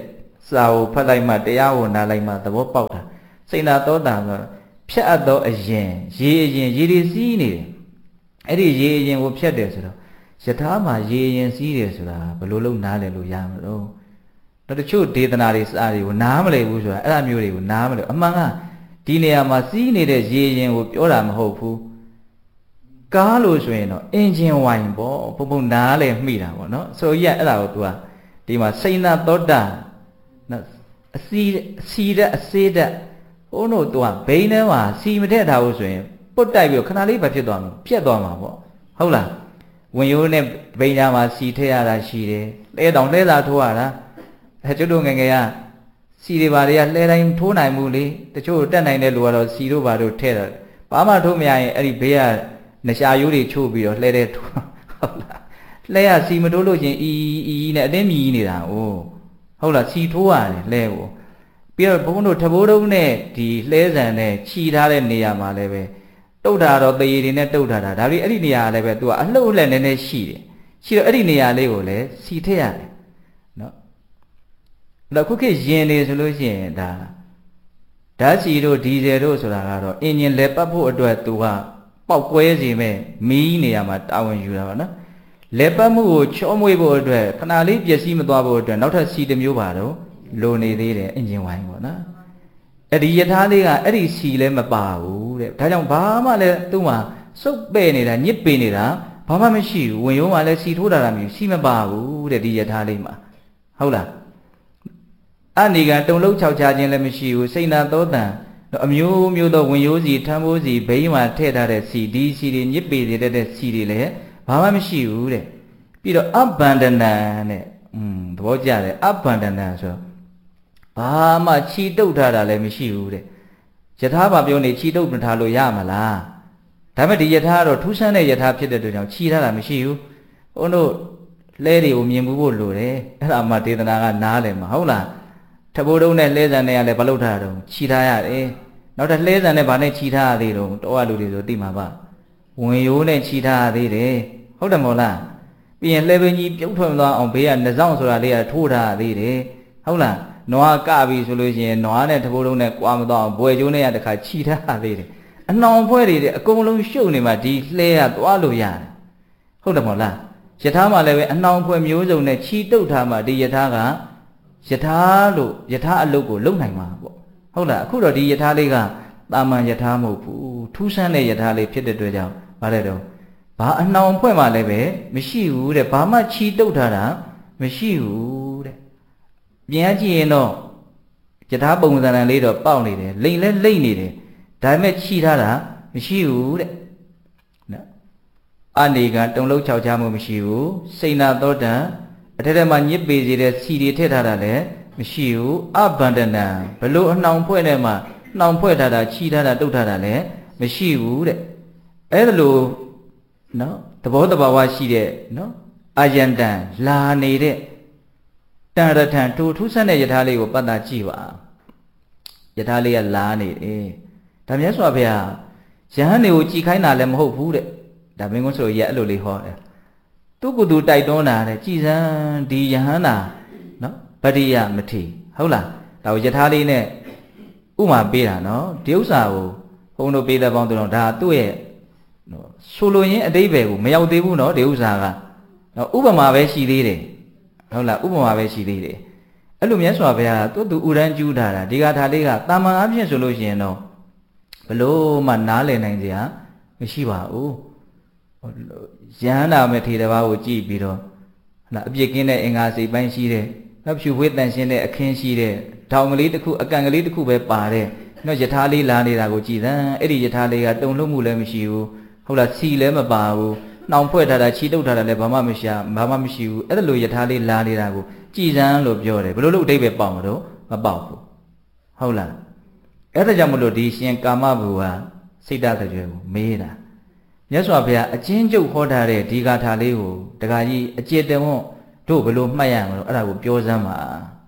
စာကိုဖတ်လိုက်မှတရားကိုနားလိုက်မှသဘောပေါက်တာစိတ်နာသောတာဆိုဖြတ်အပ်သောအရင်ရေအရင်ရေတွေစီးနေတယ်အဲ့ဒီရေအရင်ကိုဖြတ်တယ်ဆိုတော့ယထာမှာရေအရင်စီးတယ်ဆိုတာဘယ်လိုလုပ်နားလည်လို့ရမလို့တော့တချို့ဒေသနာတွေစာတွေကိုနားမလည်ဘူးဆိုတာအဲ့အမျိုးတွေကိုနားမလည်အမှန်ကဒီနေရာမှာစီးနေတဲ့ရေအရင်ကိုပြောတာမဟုတ်ဘူးကားလို့ဆိုရင်တော့အင်ဂျင်ဝိုင်ပေါ့ဘုံဘုံနားလည်မိတာပေါ့နော်ဆိုရအဲ့ဒါကို तू ကဒီမှာစိဏသောတာနော်အစီအစီတဲ့အစေးတဲ့ဟိုတို့ तू ကဘိန်းထဲမှာစီမထည့်ထားဘူးဆိုရင်ပုတ်တိုက်ပြီးခဏလေးပဲဖြစ်သွားမှာပြက်သွားမှာပေါ့ဟုတ်လားဝင်ရိုးနဲ့ဘိန်းထဲမှာစီထည့်ရတာရှိတယ်လဲတောင်လဲသာထိုးရတာအဲကျွတ်တို့ငယ်ငယ်ကစီတွေဘာတွေကလဲတိုင်းထိုးနိုင်မှုလေတချို့တက်နိုင်တဲ့လူကတော့စီတို့ဘာတို့ထည့်တယ်ဘာမှထိုးမရရင်အဲ့ဒီဘေးကနှရှာရိုးတွေချို့ပြီးတော့လှဲတဲ့ထိုးဟုတ်လားလှဲရစီမထိုးလို့ချင်းအီအီနဲ့အတင်းမြည်နေတာ哦ဟုတ်လားစီထိုးရတယ်လှဲကိုပြီးတော့ဘုန်းတို့ထဘိုးတုံးနဲ့ဒီလှဲဆန်နဲ့ခြီထားတဲ့နေရာမှာလည်းပဲတုတ်တာတော့တရေတွေနဲ့တုတ်ထားတာဒါပြီးအဲ့ဒီနေရာလည်းပဲ तू ကအလှုပ်လှဲ့နည်းနည်းရှိတယ်ရှိတော့အဲ့ဒီနေရာလေးကိုလည်းစီထည့်ရတယ်နော်အဲ့ခုခေတ်ရင်နေဆိုလို့ရှိရင်ဒါဓာတ်စီတို့ဒီဇယ်တို့ဆိုတာကတော့အင်ဂျင်လဲပတ်ဖို့အတွက် तू ကပေါက်ကွဲစီမဲ့မီးနေရာမှာတာဝန်ယူတာပါနော်လဲပတ်မှုကိုချောမွေ့ဖို့အတွက်ခဏလေးပျက်စီးမသွားဖို့အတွက်နောက်ထပ်စီတစ်မျိုးပါတော့လိုနေသေးတယ်အင်ဂျင်ဝိုင်းပေါ့နော်အဲ့ဒီယထာလေးကအဲ့ဒီစီလည်းမပါဘူးတဲ့ဒါကြောင့်ဘာမှလည်းသူ့မှာစုပ်ပဲ့နေတာညစ်ပေနေတာဘာမှမရှိဘူးဝင်ရုံးမှာလည်းစီထိုးတာမျိုးစီမပါဘူးတဲ့ဒီယထာလေးမှာဟုတ်လားအနေကတုံလုံးခြောက်ချခြင်းလည်းမရှိဘူးစိတ်နာသောတန်အမျိုးမျိုးသောဝင်ရိုးစီထမ်းဖိုးစီဘိန်းမှာထည့်ထားတဲ့စီဒီစီတွေညစ်ပေတဲ့စီတွေလည်းဘာမှမရှိဘူးတဲ့ပြီးတော့အဘန္ဒနံတဲ့อืมသဘောကျတယ်အဘန္ဒနံဆိုတော့ဘာမှခြိတုပ်ထားတာလည်းမရှိဘူးတဲ့ယထာဘာပြောနေခြိတုပ်မထားလို့ရမလားဒါပေမဲ့ဒီယထာကတော့ထူးဆန်းတဲ့ယထာဖြစ်တဲ့အတွက်ကြောင့်ခြိထားတာမရှိဘူးဘုန်းတို့လဲတွေကိုမြင်မှုဖို့လိုတယ်အဲ့ဒါမှဒေသနာကနားလည်မှာဟုတ်လားထဘိုးတုံးနဲ့လဲဆန်နဲ့ကလည်းဘာလို့ထားတာတော့ခြိထားရတယ်နောက်ထပ်လဲဆန်နဲ့ဘာနဲ့ခြိထားရသေးတော့တော့အလူတွေဆိုသိမှာပါဝင်ရိုးနဲ့ခြိထားရသေးတယ်ဟုတ်တယ်မို့လားပြီးရင်လှဲပင်ကြီးပြုတ်ထွက်သွားအောင်ဘေးကနှစောင်းဆိုတာလေးကထိုးထားရသေးတယ်ဟုတ်လားနွားကပြီဆိုလို့ရှိရင်နွားနဲ့ထဘိုးတုံးနဲ့ကွာမသွားအောင်ဘွယ်ကျိုးနဲ့ကတခါခြိထားရသေးတယ်အနှောင်ဖွဲ့တွေအကုန်လုံးရှုပ်နေမှဒီလှဲကသွားလို့ရတယ်ဟုတ်တယ်မို့လားယထာမှလည်းပဲအနှောင်ဖွဲ့မျိုးစုံနဲ့ခြိတုပ်ထားမှဒီယထာကယထာလို့ယထာအလုပ်ကိုလုပ်နိုင်မှာပေါ့ဟုတ်လားအခုတော့ဒီယထာလေးကတာမန်ယထာမဟုတ်ဘူးထူးဆန်းတဲ့ယထာလေးဖြစ်တဲ့အတွက်ကြောင့်ဗါတဲ့တော့ဘာအနှောင်ဖွဲ့မှလည်းပဲမရှိဘူးတဲ့ဘာမှခြိတုပ်ထားတာမရှိဘူးတဲ့ပြန်ကြည့်ရင်တော့ယထာပုံစံလေးတော့ပေါက်နေတယ်လိမ့်လဲလိမ့်နေတယ်ဒါပေမဲ့ခြိထားတာမရှိဘူးတဲ့နော်အနေကတုံလုံးခြောက်ချမှုမရှိဘူးစိဏသောတံအထက်ထက်မှာညစ်ပေစေတဲ့စီတွေထည့်ထားတာလည်းမရှိဘူးအဘန္ဒနံဘလို့အနှောင်ဖွဲ့နဲ့မှနှောင်ဖွဲ့ထားတာခြိထားတာတုတ်ထားတာလည်းမရှိဘူးတဲ့အဲ့ဒါလို့နော်သဘောတဘာဝရှိတဲ့နော်အာယန္တံလာနေတဲ့တန်ရထံတူထူးဆန်းတဲ့ယထာလေးကိုပတ်တာကြည့်ပါယထာလေးကလာနေတယ်ဒါမြတ်စွာဘုရားယဟန်တွေကိုကြည်ခိုင်းတာလည်းမဟုတ်ဘူးတဲ့ဒါမင်းကုန်းဆိုရအဲ့လိုလေးဟောတယ်သူ့ကိုယ်သူတိုက်တွန်းတာတဲ့ကြည်စမ်းဒီယဟန်နာနော်ဗတ္တိယမထေဟုတ်လားဒါကိုယထာလေးနဲ့ဥမာပေးတာနော်ဒီဥစ္စာကိုဘုန်းတို့ပေးတဲ့ပေါင်းတို့ဒါသူ့ရဲ့နော်ဆိုလိုရင်းအတိပ္ပယ်ကိုမရောက်သေးဘူးနော်ဒီဥစ္စာကနော်ဥပမာပဲရှိသေးတယ်ဟုတ်လားဥပမာပဲရှိသေးတယ်အဲ့လိုမြတ်စွာဘုရားသူ့သူဥရန်ကျူးထားတာဒီကထာလေးကတာမန်အဖြစ်ဆိုလို့ရှိရင်တော့ဘလို့မှနားလည်နိုင်စရာမရှိပါဘူးယဟန္တာမထေရဘာကိုကြည့်ပြီးတော့ဟလာအပြစ်ကင်းတဲ့အင်္ဂါစိတ်ပိုင်းရှိတဲ့နောက်ဖြူဖွေးတန်ရှင်းတဲ့အခင်းရှိတဲ့ထောင်ကလေးတစ်ခုအကန်ကလေးတစ်ခုပဲပါတဲ့နော်ယထာလေးလာနေတာကိုကြည်သံအဲ့ဒီယထာလေးကတုံ့လှုပ်မှုလည်းမရှိဘူးဟုတ်လားစီလည်းမပါဘူးနှောင်ဖွဲ့ထားတာခြိတုပ်ထားတာလည်းဘာမှမရှိဘာမှမရှိဘူးအဲ့ဒါလိုယထာလေးလာနေတာကိုကြည်စမ်းလို့ပြောတယ်ဘယ်လိုလို့အဓိပ္ပာယ်ပေါက်မှာတော့မပေါက်ဘူးဟုတ်လားအဲ့ဒါကြောင့်မလို့ဒီရှင်ကာမဘူဟာစိတ်ဓာတ်ကြွယ်ကိုမေးတာမြတ်စွာဘုရားအချင်းကျုပ်ဟောထားတဲ့ဒီဂါထာလေးကိုတခါကြီးအကျေတဝွန်းတို့ဘယ်လိုမှတ်ရမလို့အဲ့ဒါကိုပြောစမ်းပါ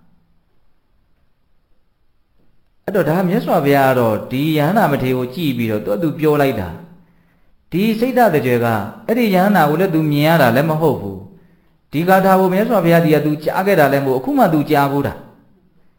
အဲ့တော့ဒါမြတ်စွာဘုရားကတော့ဒီယဟန္တာမထေရကိုကြည့်ပြီးတော့သူ့အတူပြောလိုက်တာဒီစိတ်ဓာတ်ကြွယ်ကအဲ့ဒီယဟန္တာကိုလည်းသူမြင်ရတာလည်းမဟုတ်ဘူးဒီဂါထာကိုမြတ်စွာဘုရားဒီကသူကြားခဲ့တာလည်းမဟုတ်အခုမှသူကြားဘူးတာ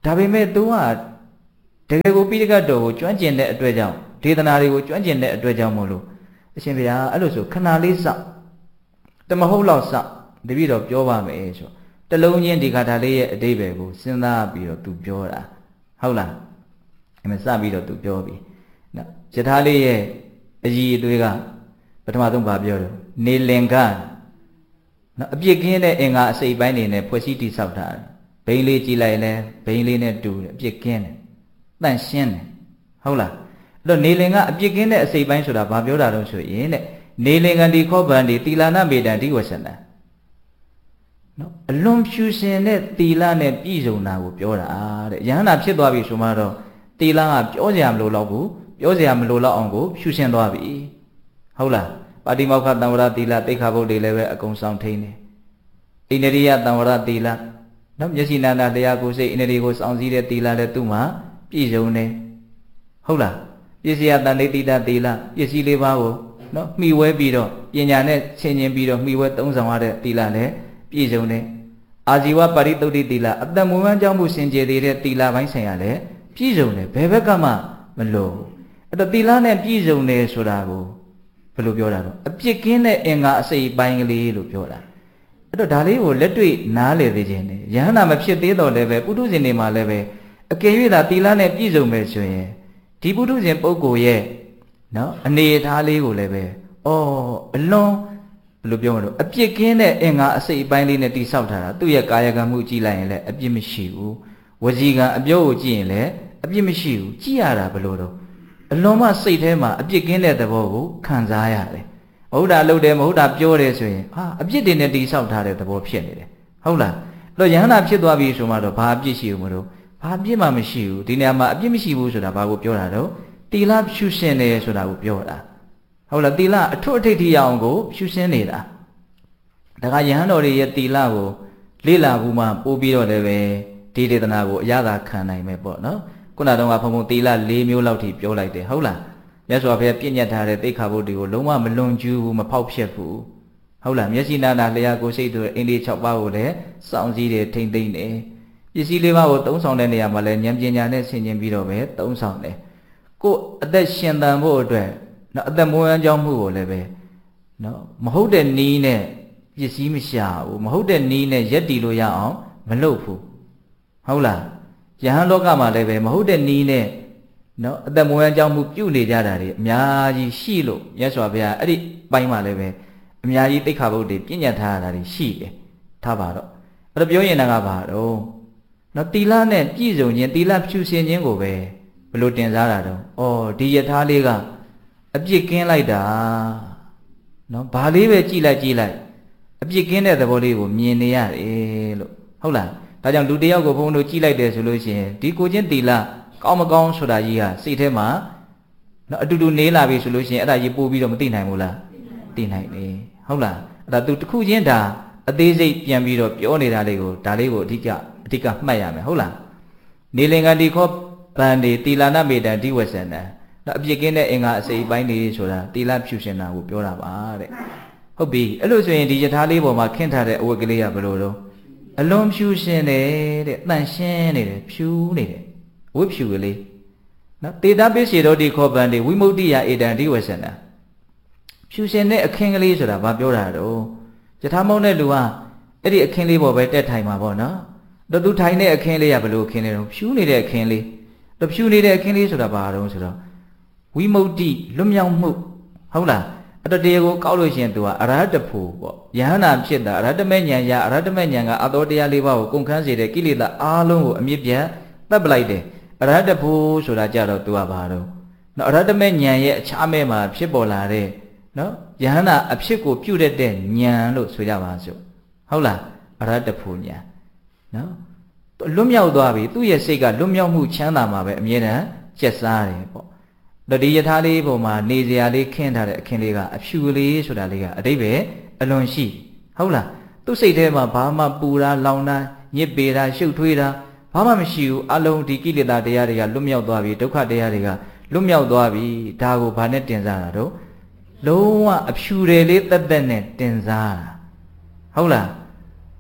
ဒါပေမဲ့ तू ကတကယ်ကိုပိဋကတ်တော်ကိုကျွမ်းကျင်တဲ့အတွက်ကြောင့်ဒေသနာတွေကိုကျွမ်းကျင်တဲ့အတွက်ကြောင့်မို့လို့အရှင်ဘုရားအဲ့လိုဆိုခဏလေးစောင့်တမဟုတ်လောက်စောင့်တပည့်တော်ပြောပါမယ်ဆိုတလုံးချင်းဒီခါထာလေးရဲ့အတိပ္ပယ်ကိုစဉ်းစားပြီးတော့ तू ပြောတာဟုတ်လားအဲ့မှာစပြီးတော့ तू ပြောပြီနော်ယထာလေးရဲ့အကြီးအသွေးကပထမဆုံးဗာပြောတယ်နေလင်္ကာနော်အပြစ်ကင်းတဲ့အင်္ဂါအစိတ်ပိုင်းတွေနဲ့ဖွဲ့စည်းတည်ဆောက်တာဘိန်းလေးကြည့်လိုက်လဲဘိန်းလေးနဲ့တူတယ်အပြစ်ကင်းတယ်တန့်ရှင်းတယ်ဟုတ်လားအဲ့တော့နေလင်ကအပြစ်ကင်းတဲ့အစိတ်ပိုင်းဆိုတာဗာပြောတာတော့ဆိုရင်တဲ့နေလင်္ကတိခောဗန္တိသီလနာမေတ္တံတိဝဆန္တနော်အလွန်ဖြူစင်တဲ့သီလနဲ့ပြည့်စုံတာကိုပြောတာတဲ့ယဟန္တာဖြစ်သွားပြီဆိုမှတော့သီလကပြောစရာမလိုတော့ဘူးပြောစရာမလိုတော့အောင်ကိုဖြူစင်သွားပြီဟုတ်လားပါတိမောက္ခတံဝရသီလတိခါဘုတ်တွေလည်းပဲအကုန်ဆောင်ထိန်တယ်ဣန္ဒြိယတံဝရသီလနော်မျက်စိနာနာတရားကိုယ်စိတ်ဣန္ဒြေကိုစောင့်စည်းတဲ့သီလလည်းသူ့မှာပြည့်စုံတယ်ဟုတ်လားပစ္စယတန်ဋိတိတသီလပစ္စည်းလေးပါးကိုနော်မှီဝဲပြီးတော့ပညာနဲ့ဆင်ခြင်ပြီးတော့မှီဝဲသုံးဆောင်ရတဲ့သီလလည်းပြည့်စုံတယ်အာဇီဝပရိသုတ်တိသီလအတ္တမဝမ်းကြောင့်မှုစင်ကြယ်သေးတဲ့သီလပိုင်းဆိုင်ရာလည်းပြည့်စုံတယ်ဘယ်ဘက်ကမှမလို့အဲ့တော့သီလနဲ့ပြည့်စုံတယ်ဆိုတာကိုဘယ်လိုပြောတာတော့အပြစ်ကင်းတဲ့အင်္ဂါအစိတ်ပိုင်းကလေးလို့ပြောတာအဲ့တော့ဒါလေးကိုလက်တွေ့နားလည်သေးခြင်းနဲ့ယဟန္တာမဖြစ်သေးတော့လည်းပဲပုထုဇဉ်တွေမှာလည်းပဲအကယ်၍သာသီလနဲ့ပြည့်စုံမယ်ဆိုရင်ဒီပုထုဇဉ်ပုဂ္ဂိုလ်ရဲ့နော်အနေအထားလေးကိုလည်းပဲအော်အလွန်ဘယ်လိုပြောမလို့အပြစ်ကင်းတဲ့အင်္ဂါအစိတ်အပိုင်းလေးနဲ့တိဆောက်ထားတာသူ့ရဲ့ကာယကံမှုကြည့်လိုက်ရင်လည်းအပြစ်မရှိဘူးဝစီကံအပြောကိုကြည့်ရင်လည်းအပြစ်မရှိဘူးကြည့်ရတာဘယ်လိုတော့အလွန်မှစိတ်ထဲမှာအပြစ်ကင်းတဲ့သဘောကိုခံစားရတယ်မဟုတ်တာလုပ်တယ်မဟုတ်တာပြောတယ်ဆိုရင်ဟာအပြစ်တွေနဲ့တိဆောက်ထားတဲ့သဘောဖြစ်နေတယ်ဟုတ်လားအဲ့တော့ယဟန္တာဖြစ်သွားပြီဆိုမှတော့ဘာအပြစ်ရှိဘူးမလို့ဘာအပြစ်မှမရှိဘူးဒီနေရာမှာအပြစ်မရှိဘူးဆိုတာဘာကိုပြောတာတော့တီလဖြူစင်တယ်ဆိုတာကိုပြောတာဟုတ်လားတီလအထွတ်အထိပ်ထိရအောင်ကိုဖြူစင်နေတာဒါကယဟန်တော်တွေရဲ့တီလကိုလေ့လာဘူးမှပို့ပြီးတော့လည်းပဲဒီဒေသနာကိုအရသာခံနိုင်မယ်ပေါ့နော်ခုနကတော့ဘုံဘုံတီလ၄မျိုးလောက်ထိပြောလိုက်တယ်ဟုတ်လားမြတ်စွာဘုရားပြည့်ညတ်ထားတဲ့သိက္ခာပုဒ်တွေကိုလုံးဝမလွန်ကျူးဘူးမဖောက်ဖျက်ဘူးဟုတ်လားမျက်စိနာနာလျှာကိုယ်စိတ်တို့အင်းလေး၆ပါးကိုလည်းစောင့်စည်းတယ်ထိမ့်သိမ့်တယ်ပစ္စည်းလေးပါးကိုသုံးဆောင်တဲ့နေရာမှာလည်းဉာဏ်ပညာနဲ့ဆင်ခြင်ပြီးတော့ပဲသုံးဆောင်တယ်ကိုယ်အသက်ရှင်သန်ဖို့အတွက်နော်အသက်မွေးဝမ်းကြောင်းမှုကိုလည်းပဲနော်မဟုတ်တဲ့နီးနဲ့ပစ္စည်းမရှာဘူးမဟုတ်တဲ့နီးနဲ့ရက်တီလို့ရအောင်မလုပ်ဘူးဟုတ်လားယဟန်လောကမှာလည်းပဲမဟုတ်တဲ့နီးနဲ့နော်အသက်မွေးဝမ်းကြောင်းမှုပြုနေကြတာတွေအများကြီးရှိလို့မြတ်စွာဘုရားအဲ့ဒီပိုင်းမှာလည်းပဲအများကြီးသိက္ခာပုဒ်တွေပြည့်ညတ်ထားတာတွေရှိတယ်ထားပါတော့အဲ့တော့ပြောရင်ကဘာတော့နော်တီလနဲ့ပြည့်စုံခြင်းတီလဖြူစင်ခြင်းကိုပဲဘယ်လိုတင်စားတာတော့ဩဒီယထာလေးကအပြစ်ကင်းလိုက်တာနော်ဘာလေးပဲကြည်လိုက်ကြည်လိုက်အပြစ်ကင်းတဲ့သဘောလေးကိုမြင်နေရတယ်လို့ဟုတ်လားဒါကြောင့်လူတယောက်ကိုဘုန်းတို့ကြည်လိုက်တယ်ဆိုလို့ရှိရင်ဒီကိုချင်းတီလကောင်းမကောင်းဆိုတာကြီးဟာစိတ်ထဲမှာနော်အတူတူနေလာပြီဆိုလို့ရှိရင်အဲ့ဒါကြီးပို့ပြီးတော့မသိနိုင်ဘူးလားသိနိုင်တယ်ဟုတ်လားအဲ့ဒါသူတစ်ခုချင်းဒါအသေးစိတ်ပြန်ပြီးတော့ပြောနေတာလေးကိုဒါလေးကိုအဓိကအဓိကမှတ်ရမယ်ဟုတ်လားနေလင်္ကတိခောဗန္တိတီလာနမေတ္တံတိဝဆန္တံနော်အပြစ်ကင်းတဲ့အင်္ဂါအစိတ်ပိုင်းလေးဆိုတာတီလာဖြူရှင်တာကိုပြောတာပါတဲ့ဟုတ်ပြီအဲ့လိုဆိုရင်ဒီယထာလေးပေါ်မှာခင်းထားတဲ့အဝတ်ကလေးကဘယ်လိုတော့အလွန်ဖြူရှင်တယ်တဲ့တန့်ရှင်းနေတယ်ဖြူနေတယ်ဝတ်ဖြူကလေးနော်တေတာပိစေတောတိခောဗန္တိဝိမု ക്തി ယဧတံတိဝဆန္တံဖြူရှင်တဲ့အခင်းကလေးဆိုတာဘာပြောတာတော့ယထာမောင်းတဲ့လူကအဲ့ဒီအခင်းလေးပေါ်ပဲတက်ထိုင်မှာပေါ့နော်တော့သူထိုင်တဲ့အခင်းလေးကဘယ်လိုအခင်းလေးတော့ဖြူနေတဲ့အခင်းလေးတော့ဖြူနေတဲ့အခင်းလေးဆိုတာဘာတော့ဆိုတော့ဝိမု ക്തി လွတ်မြောက်မှုဟုတ်လားအဲ့တော့တရားကိုကောက်လို့ရှိရင်သူကအရဟတဖို့ပေါ့ယဟန္တာဖြစ်တာအရဟတမေဉာဏ်ရအရဟတမေဉာဏ်ကအသောတရားလေးပါးကိုကုန်ခန်းစေတဲ့ကိလေသာအားလုံးကိုအမြင့်ပြတ်တပ်ပလိုက်တယ်အရဟတဖို့ဆိုတာကြတော့သူကဘာတော့နော်အရဟတမေဉာဏ်ရဲ့အခြားမဲ့မှာဖြစ်ပေါ်လာတဲ့နော်ယဟန္တာအဖြစ်ကိုပြုတ်တဲ့ဉာဏ်လို့ဆိုကြပါစို့ဟုတ်လားအရဟတဖို့ဉာဏ်နော်လွတ်မြောက်သွားပြီသူ့ရဲ့စိတ်ကလွတ်မြောက်မှုချမ်းသာမှာပဲအမြဲတမ်းကျက်စားတယ်ပေါ့တော့ဒီယထာလေးပုံမှာနေစရာလေးခင်းထားတဲ့အခင်းလေးကအဖြူလေးဆိုတာလေးကအတိတ်ပဲအလွန်ရှိဟုတ်လားသူ့စိတ်ထဲမှာဘာမှပူတာလောင်တာညစ်ပေတာရှုပ်ထွေးတာဘာမှမရှိဘူးအလုံးဒီကိလေသာတရားတွေကလွတ်မြောက်သွားပြီဒုက္ခတရားတွေကလွတ်မြောက်သွားပြီဒါကိုဘာနဲ့တင်စားတာတော့လုံးဝအဖြူတယ်လေးတက်တက်နဲ့တင်စားတာဟုတ်လားနော်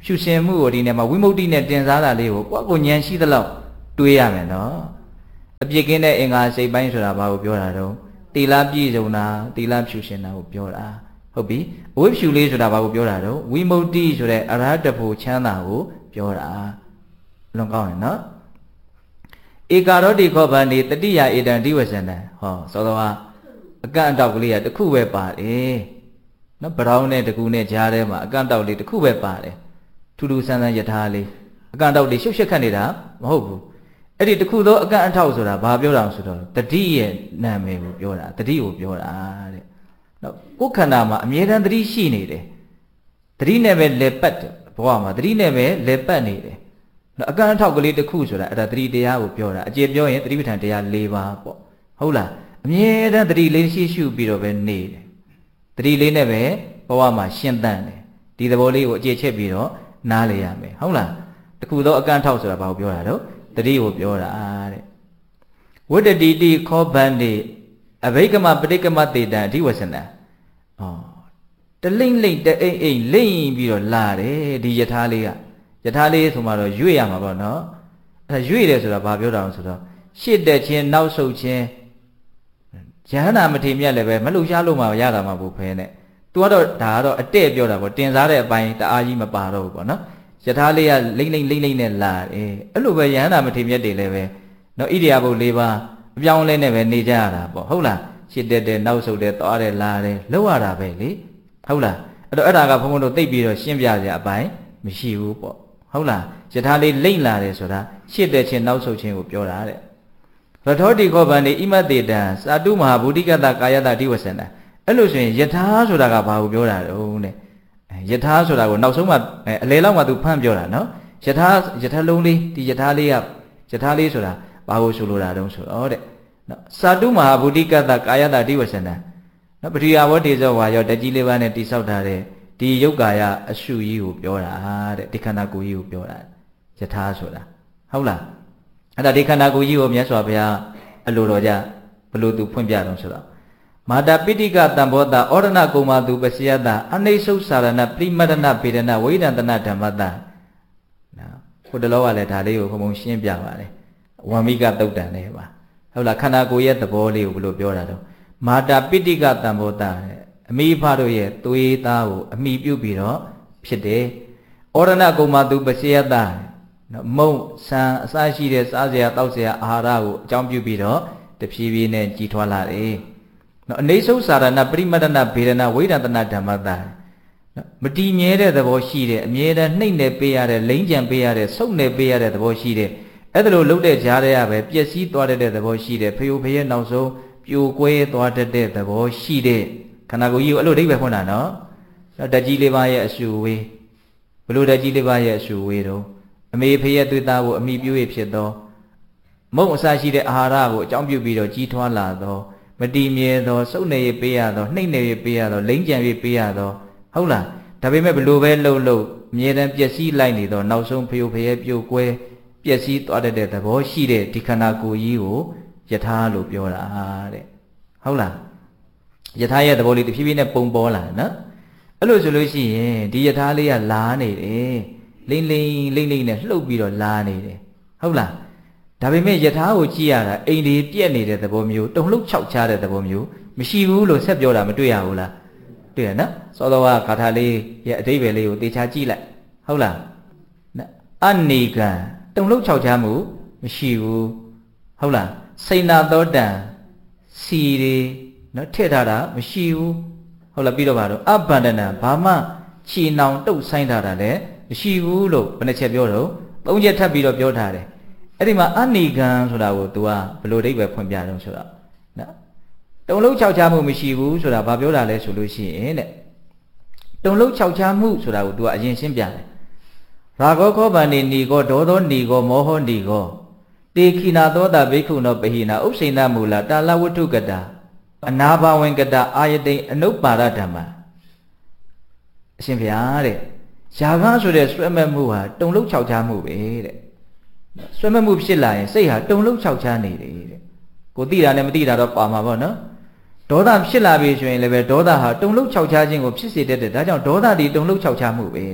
ဖြူရှင်မှုကိုဒီနေ့မှာဝိမု ക്തി နဲ့တင်စားတာလေးကိုကိုယ့်ကိုဉာဏ်ရှိသလောက်တွေးရမယ်နော်အပြစ်ကင်းတဲ့အင်္ဂါစိတ်ပိုင်းဆိုတာဘာကိုပြောတာတော့တီလာပြည့်စုံတာတီလာဖြူရှင်တာကိုပြောတာဟုတ်ပြီအဝိဖြူလေးဆိုတာဘာကိုပြောတာတော့ဝိမု ക്തി ဆိုတဲ့အရဟတဖို့ချမ်းသာကိုပြောတာလွန်ကောင်းတယ်နော်ဧကာရောတိခောဗန္တိတတိယဧတံဒီဝဇန္တံဟောသောသောအကန့်အတောက်ကလေးကတစ်ခုပဲပါတယ်နော်ဘရောင်းနဲ့တကူနဲ့ကြားထဲမှာအကန့်အတောက်လေးတစ်ခုပဲပါတယ်ထူးထူးဆန်းဆန်းယထာလေးအကန့်အတောက်လေးရှုပ်ရှက်ခတ်နေတာမဟုတ်ဘူးအဲ့ဒီတစ်ခုသောအကန့်အထောက်ဆိုတာဘာပြောတာဆိုတော့တတိရဲ့နာမည်ကိုပြောတာတတိကိုပြောတာတဲ့နော်ကိုယ်ခန္ဓာမှာအမြဲတမ်းတတိရှိနေတယ်တတိနဲ့ပဲလေပတ်တယ်ဘဝမှာတတိနဲ့ပဲလေပတ်နေတယ်နော်အကန့်အထောက်ကလေးတစ်ခုဆိုတာအဲ့ဒါတတိတရားကိုပြောတာအကျေပြောရင်တတိပဋ္ဌာန်တရား၄ပါးပေါ့ဟုတ်လားအမြဲတမ်းတတိလေးရှိရှုပြီးတော့ပဲနေတယ်တတိလေးနဲ့ပဲဘဝမှာရှင်းတတ်တယ်ဒီသဘောလေးကိုအကျေချက်ပြီးတော့နားလေရမယ်ဟုတ်လားတခုသောအကန့်အထောက်ဆိုတာဘာကိုပြောတာတော့တတိကိုပြောတာတဲ့ဝတ္တတိတိခောဗန္တိအဘိကမပဋိကမတေတံအဓိဝဆနံဩတလိမ့်လိမ့်တအိမ်အိမ်လိမ့်ပြီးတော့လာတယ်ဒီယထာလေးကယထာလေးဆိုမှတော့ရွေ့ရမှာပေါ့နော်အဲရွေ့တယ်ဆိုတာဘာပြောတာလဲဆိုတော့ရှစ်တက်ချင်းနောက်ဆုတ်ချင်းယဟနာမထေမြတ်လည်းပဲမလှူရှားလို့မှရတာမှဘူးဖဲနဲ့သူကတော့ဒါကတော့အတဲ့ပြောတာပေါ့တင်စားတဲ့အပိုင်းတအားကြီးမပါတော့ဘူးပေါ့နော်ယထာလေးကလိမ့်လိမ့်လိမ့်လိမ့်နဲ့လာတယ်အဲ့လိုပဲယဟနာမထေမြတ်တွေလည်းပဲနော်ဣရိယာပုတ်၄ပါးအပြောင်းလဲနဲ့ပဲနေကြရတာပေါ့ဟုတ်လားရှစ်တက်တဲ့နောက်ဆုတ်တဲ့သွားတယ်လာတယ်လောက်ရတာပဲလေဟုတ်လားအဲ့တော့အဲ့ဒါကဘုန်းဘုန်းတို့သိပြီးတော့ရှင်းပြကြအပိုင်းမရှိဘူးပေါ့ဟုတ်လားယထာလေးလိမ့်လာတယ်ဆိုတာရှစ်တက်ချင်းနောက်ဆုတ်ချင်းကိုပြောတာတဲ့ရထောတိခောဗန္တိဣမတေတံသာတုမဟာဗုဒိကတကာယတဒီဝဆန္တအဲ့လိုဆိုရင်ယထာဆိုတာကဘာကိုပြောတာတုံးတဲ့ယထာဆိုတာကိုနောက်ဆုံးမှအလေလောက်မှသူဖမ်းပြောတာနော်ယထာယထာလုံးလေးဒီယထာလေးကယထာလေးဆိုတာဘာကိုဆိုလိုတာတုံးဆိုတော့တဲ့နော်သာတုမဟာဗုဒိကတကာယတဒီဝဆန္တနော်ပတိယဝတ္တေဇောဝါယောတကြီးလေးပါးနဲ့တိဆောက်ထားတဲ့ဒီယုတ်ကာယအရှုကြီးကိုပြောတာတဲ့ဒီခန္ဓာကိုယ်ကြီးကိုပြောတာယထာဆိုတာဟုတ်လားအဲ့ဒါဒီခန္ဓာကိုယ်ကြီးကိုမြတ်စွာဘုရားအလိုတော်ကြဘလို့သူဖွင့်ပြတော့ဆိုတော့မာတာပိဋိကတံဘောတာဩရဏကုံမာသူပစီယတအနိသုစာရဏပရိမတ္တနာဗေဒနာဝိဒန္တနာဓမ္မတနော်ဟိုတလောကလည်းဒါလေးကိုဘုံဘုံရှင်းပြပါတယ်ဝံမိကတုတ်တန်လေးပါဟုတ်လားခန္ဓာကိုယ်ရဲ့သဘောလေးကိုဘလို့ပြောတာတော့မာတာပိဋိကတံဘောတာအမိဖတို့ရဲ့သွေးသားကိုအမိပြုတ်ပြီးတော့ဖြစ်တယ်ဩရဏကုံမာသူပစီယတနော်မုံဆံအစရှိတဲ့စားစရာတောက်စရာအာဟာရကိုအကြောင်းပြုပြီးတော့တဖြည်းဖြည်းနဲ့ကြီးထွားလာတယ်နော်အနေဆုစာရဏပရိမတ္တနာဗေဒနာဝိဒန္တနာဓမ္မတာနော်မတည်မြဲတဲ့သဘောရှိတယ်အမြဲတမ်းနှိမ့်နေပေးရတဲ့လိမ့်ကြံပေးရတဲ့ဆုပ်နေပေးရတဲ့သဘောရှိတယ်အဲ့ဒါလိုလှုပ်တဲ့ကြားထဲကပဲပျက်စီးသွားတဲ့သဘောရှိတယ်ဖယိုဖယဲနောက်ဆုံးပြိုကွဲသွားတတ်တဲ့သဘောရှိတဲ့ခန္ဓာကိုယ်ကြီးကိုအဲ့လိုအဓိပ္ပာယ်ဖွင့်တာနော်ဓာတ်ကြီးလေးပါးရဲ့အရှုဝေးဘလို့ဓာတ်ကြီးလေးပါးရဲ့အရှုဝေးတော့အမေဖယဲသွေးသားကိုအမိပြု၍ဖြစ်သောမုံအစရှိတဲ့အာဟာရကိုအကြောင်းပြုပြီးတော့ကြီးထွားလာသောမတည်မြဲသောစုပ်နေရပေးရသောနှိမ့်နေရပေးရသောလိမ့်ကြံရပေးရသောဟုတ်လားဒါပေမဲ့ဘလို့ပဲလှုပ်လှုပ်အမြဲတမ်းပျက်စီးလိုက်နေသောနောက်ဆုံးဖယိုဖယဲပြိုကွဲပျက်စီးသွားတဲ့သဘောရှိတဲ့ဒီခန္ဓာကိုယ်ကြီးကိုယထာလို့ပြောတာတဲ့ဟုတ်လားယထာရဲ့သဘောလေးတဖြည်းဖြည်းနဲ့ပုံပေါ်လာနော်အဲ့လိုဆိုလို့ရှိရင်ဒီယထာလေးကလာနေတယ်လိမ့်လိမ့်လိမ့်လိမ့်နဲ့လှုပ်ပြီးတော့လာနေတယ်ဟုတ်လားဒါပေမဲ့ယထာကိုကြည့်ရတာအိမ်ဒီပြက်နေတဲ့သဘောမျိုးတုံလှုပ်ခြောက်ချတဲ့သဘောမျိုးမရှိဘူးလို့ဆက်ပြောတာမတွေ့ရဘူးလားတွေ့ရနော်စောစောကဂါထာလေးရဲ့အဓိပ္ပာယ်လေးကိုသေချာကြည့်လိုက်ဟုတ်လားအနေကံတုံလှုပ်ခြောက်ချမှုမရှိဘူးဟုတ်လားစိဏသောတံစီတွေနော်ထည့်ထားတာမရှိဘူးဟုတ်လားပြီးတော့ပါတော့အဗန္ဒနာဘာမှချီနှောင်တုတ်ဆိုင်ထားတာလည်းမရှိဘူးလို့ဘယ်နှချက်ပြောတော့သုံးချက်ထပ်ပြီးတော့ပြောထားတယ်အဲ့ဒီမှာအနိကံဆိုတာကို तू ကဘယ်လိုအဓိပ္ပာယ်ဖွင့်ပြတော့ဆိုတော့နော်တုံလုံးခြောက်ချမှုမရှိဘူးဆိုတာဘာပြောတာလဲဆိုလို့ရှိရင်တဲ့တုံလုံးခြောက်ချမှုဆိုတာကို तू ကအရင်ရှင်းပြတယ်ရာဂောခောဗန္တိနီကောဒေါသောနီကောမောဟောနီကောတေခိနာသောတာဘိက္ခုနောပဟိနာဥပ္စိဏမူလတာလဝတ္ထုကတာအနာဘဝင်ကတာအာယတိအနုပ္ပါဒဓမ္မအရှင်ဘုရားတဲ့ယာဂဆိုတဲ့ဆွဲမဲ့မှုဟာတုံလုံးခြောက်ချမှုပဲတဲ့ဆွဲမဲ့မှုဖြစ်လာရင်စိတ်ဟာတုံလုံးခြောက်ချနေတယ်တဲ့ကိုသိတာနဲ့မသိတာတော့ပါမှာပေါ့နော်ဒေါသဖြစ်လာပြီဆိုရင်လည်းပဲဒေါသဟာတုံလုံးခြောက်ချခြင်းကိုဖြစ်စေတတ်တယ်ဒါကြောင့်ဒေါသဒီတုံလုံးခြောက်ချမှုပဲတဲ့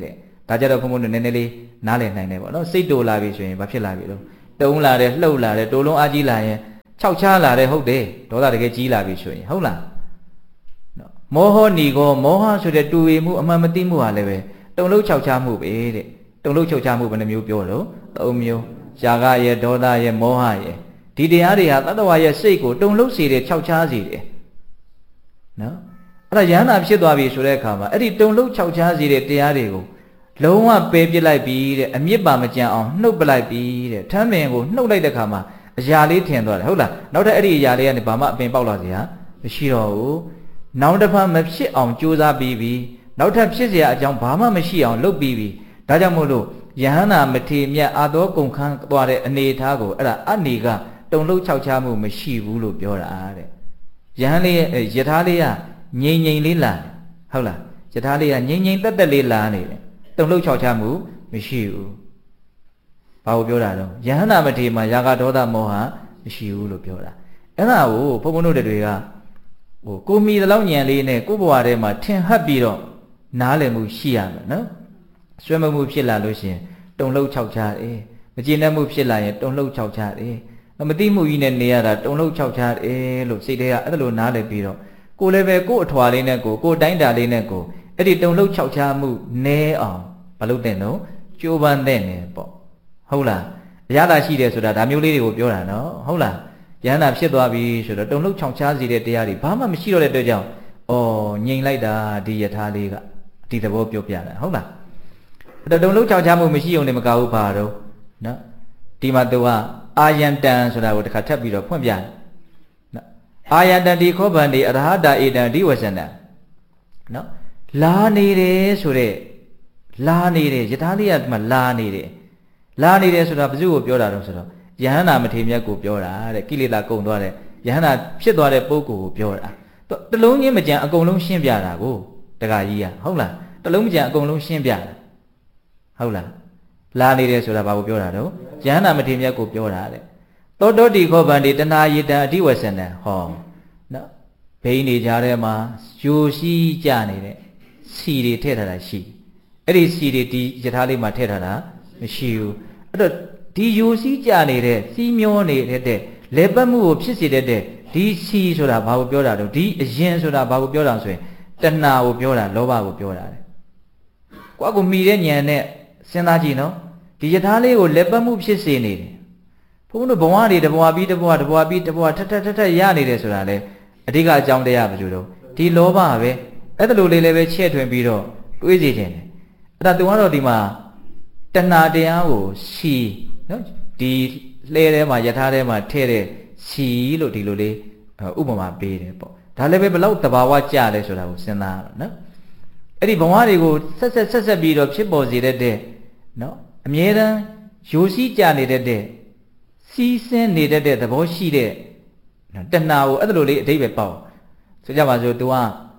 ဒါကြတော့ဘုံဘုံနည်းနည်းလေးနားလည်နိုင်တယ်ပေါ့နော်စိတ်တိုလာပြီဆိုရင်ဘာဖြစ်လာပြီလို့တုံးလာတယ်လှုပ်လာတယ်တိုးလုံးအားကြီးလာရင်ခြောက်ချားလာတယ်ဟုတ်တယ်ဒေါသတကယ်ကြီးလာပြီဆိုရင်ဟုတ်လားနော်မောဟနီကောမောဟဆိုတဲ့တူဝေမှုအမှန်မသိမှုဟာလည်းပဲတုံလုံးခြောက်ချားမှုပဲတဲ့တုံလုံးခြောက်ချားမှုဘယ်နှမျိုးပြောလို့သုံးမျိုးရှားကရဲ့ဒေါသရဲ့မောဟရဲ့ဒီတရားတွေဟာတတ္တဝါရဲ့စိတ်ကိုတုံလုံးစေတယ်ခြောက်ချားစေတယ်နော်အဲ့ဒါယန္တာဖြစ်သွားပြီဆိုတဲ့အခါမှာအဲ့ဒီတုံလုံးခြောက်ချားစေတဲ့တရားတွေကိုလုံးဝပယ်ပြစ်လိုက်ပြီတဲ့အမြင့်ပါမကြံအောင်နှုတ်ပလိုက်ပြီတဲ့ထမ်းပင်ကိုနှုတ်လိုက်တဲ့အခါမှာအရာလေးထင်သွားတယ်ဟုတ်လားနောက်ထပ်အဲ့ဒီအရာလေးကနေဘာမှအပင်ပေါက်လာစရာမရှိတော့ဘူးနောက်တစ်ဖက်မဖြစ်အောင်ကြိုးစားပြီးပြီနောက်ထပ်ဖြစ်เสียအကြောင်းဘာမှမရှိအောင်လုပ်ပြီးပြီဒါကြောင့်မို့လို့ယဟန္တာမထေမြတ်အာသောကုန်ခန်းသွားတဲ့အနေထားကိုအဲ့ဒါအနေကတုံလုံးခြောက်ချမှုမရှိဘူးလို့ပြောတာတဲ့ယဟန်လေးယထာလေးကငြိမ်ငြိမ်လေးလာဟုတ်လားယထာလေးကငြိမ်ငြိမ်တက်တက်လေးလာနေတယ်တုံလုံးခြောက်ချမှုမရှိဘူးဘာကိုပြောတာတော့ယဟန္တာမထေမှာယာကဒေါသမောဟမရှိဘူးလို့ပြောတာအဲ့ဒါကိုဘုန်းဘုန်းတို့တွေကဟိုကိုမီတလောက်ညံလေးနဲ့ကိုဘဝထဲမှာထင်ဟပ်ပြီးတော့နားလည်မှုရှိရမယ်နော်ဆွဲမမှုဖြစ်လာလို့ရှိရင်တုံလုံးခြောက်ချတယ်မကျေနပ်မှုဖြစ်လာရင်တုံလုံးခြောက်ချတယ်မသိမှုကြီးနဲ့နေရတာတုံလုံးခြောက်ချတယ်လို့စိတ်ထဲကအဲ့လိုနားလည်ပြီးတော့ကိုလည်းပဲကို့အထွာလေးနဲ့ကိုကိုတိုင်းတာလေးနဲ့ကိုအဲ့ဒီတုံလုံးခြောက်ချမှုနဲအောင်မလုပ်တဲ့နော်ကြိုးပမ်းတဲ့နေပေါ့ဟုတ်လားအရသာရှိတယ်ဆိုတာဒါမျိုးလေးတွေကိုပြောတာနော်ဟုတ်လားယန္တာဖြစ်သွားပြီဆိုတော့တုံလုံးခြောက်ချစေတဲ့တရားတွေဘာမှမရှိတော့တဲ့အတွက်ကြောင့်ဩငြိမ်လိုက်တာဒီယထာလေးကဒီသဘောပြောပြတာဟုတ်လားအဲ့တော့တုံလုံးခြောက်ချမှုမရှိုံနဲ့မကဘူးပါတော့နော်ဒီမှာသူကအာယန္တံဆိုတာကိုတစ်ခါထပ်ပြီးတော့ဖွင့်ပြတယ်နော်အာယန္တံဒီခောဗန္တိအရဟတာဧတံဒီဝဆန္တံနော်လာနေတယ်ဆိုတဲ့လာနေတယ်ယထာလေးကဒီမှာလာနေတယ်လာနေတယ်ဆိုတာဘယ်သူကိုပြောတာတော့ဆိုတော့ယဟန္တာမထေမြတ်ကိုပြောတာတဲ့ကိလေသာကုန်သွားတဲ့ယဟန္တာဖြစ်သွားတဲ့ပုဂ္ဂိုလ်ကိုပြောတာတလုံးချင်းမကြံအကုန်လုံးရှင်းပြတာကိုတခါကြီးကဟုတ်လားတလုံးမကြံအကုန်လုံးရှင်းပြတာဟုတ်လားလာနေတယ်ဆိုတာဘာကိုပြောတာတော့ယဟန္တာမထေမြတ်ကိုပြောတာတဲ့သောတောတိခောဗန္တိတဏှာယတံအဓိဝဆန္တံဟောနော်ဘိန်းနေကြတဲ့မှာယိုရှိကြနေတဲ့စီတွေထည့်ထားတာရှိအဲ့ဒီစီတွေဒီယထာလေးမှာထည့်ထားတာမရှိဘူးအဲ့တော့ဒီယိုစီးကြနေတဲ့စီးမျောနေတဲ့လေပတ်မှုကိုဖြစ်စေတဲ့ဒီစီဆိုတာဘာကိုပြောတာတော့ဒီအရင်ဆိုတာဘာကိုပြောတာဆိုရင်တဏှာကိုပြောတာလောဘကိုပြောတာတဲ့ကိုယ့်ကိုမိတဲ့ဉာဏ်နဲ့စဉ်းစားကြည့်နော်ဒီယထာလေးကိုလေပတ်မှုဖြစ်စေနေတယ်ဘုန်းတို့ဘဝတွေတဘဝပြီးတဘဝတဘဝပြီးတဘဝထက်ထက်ထက်ထက်ရနေတယ်ဆိုတာလေအဓိကအကြောင်းတရားပဲလို့တော့ဒီလောဘပဲအဲ့ဒါလိုလေးလည်းပဲချဲ့ထွင်ပြီးတော့တွေးစီခြင်းတယ်အဲ့ဒါသူကတော့ဒီမှာတဏှာတရားကိုစီနော်ဒီလှဲထဲမှာယထာထဲမှာထည့်တဲ့စီလို့ဒီလိုလေးဥပမာပေးတယ်ပေါ့ဒါလည်းပဲဘလောက်တဘာဝကြလဲဆိုတာကိုစဉ်းစားရအောင်နော်အဲ့ဒီဘဝတွေကိုဆက်ဆက်ဆက်ဆက်ပြီးတော့ဖြစ်ပေါ်စေတတ်တဲ့နော်အမြဲတမ်းယိုစီးကြနေတတ်တဲ့စီးဆင်းနေတတ်တဲ့သဘောရှိတဲ့တဏှာကိုအဲ့လိုလေးအဓိပ္ပာယ်ပေါက်ဆိုကြပါစို့ तू က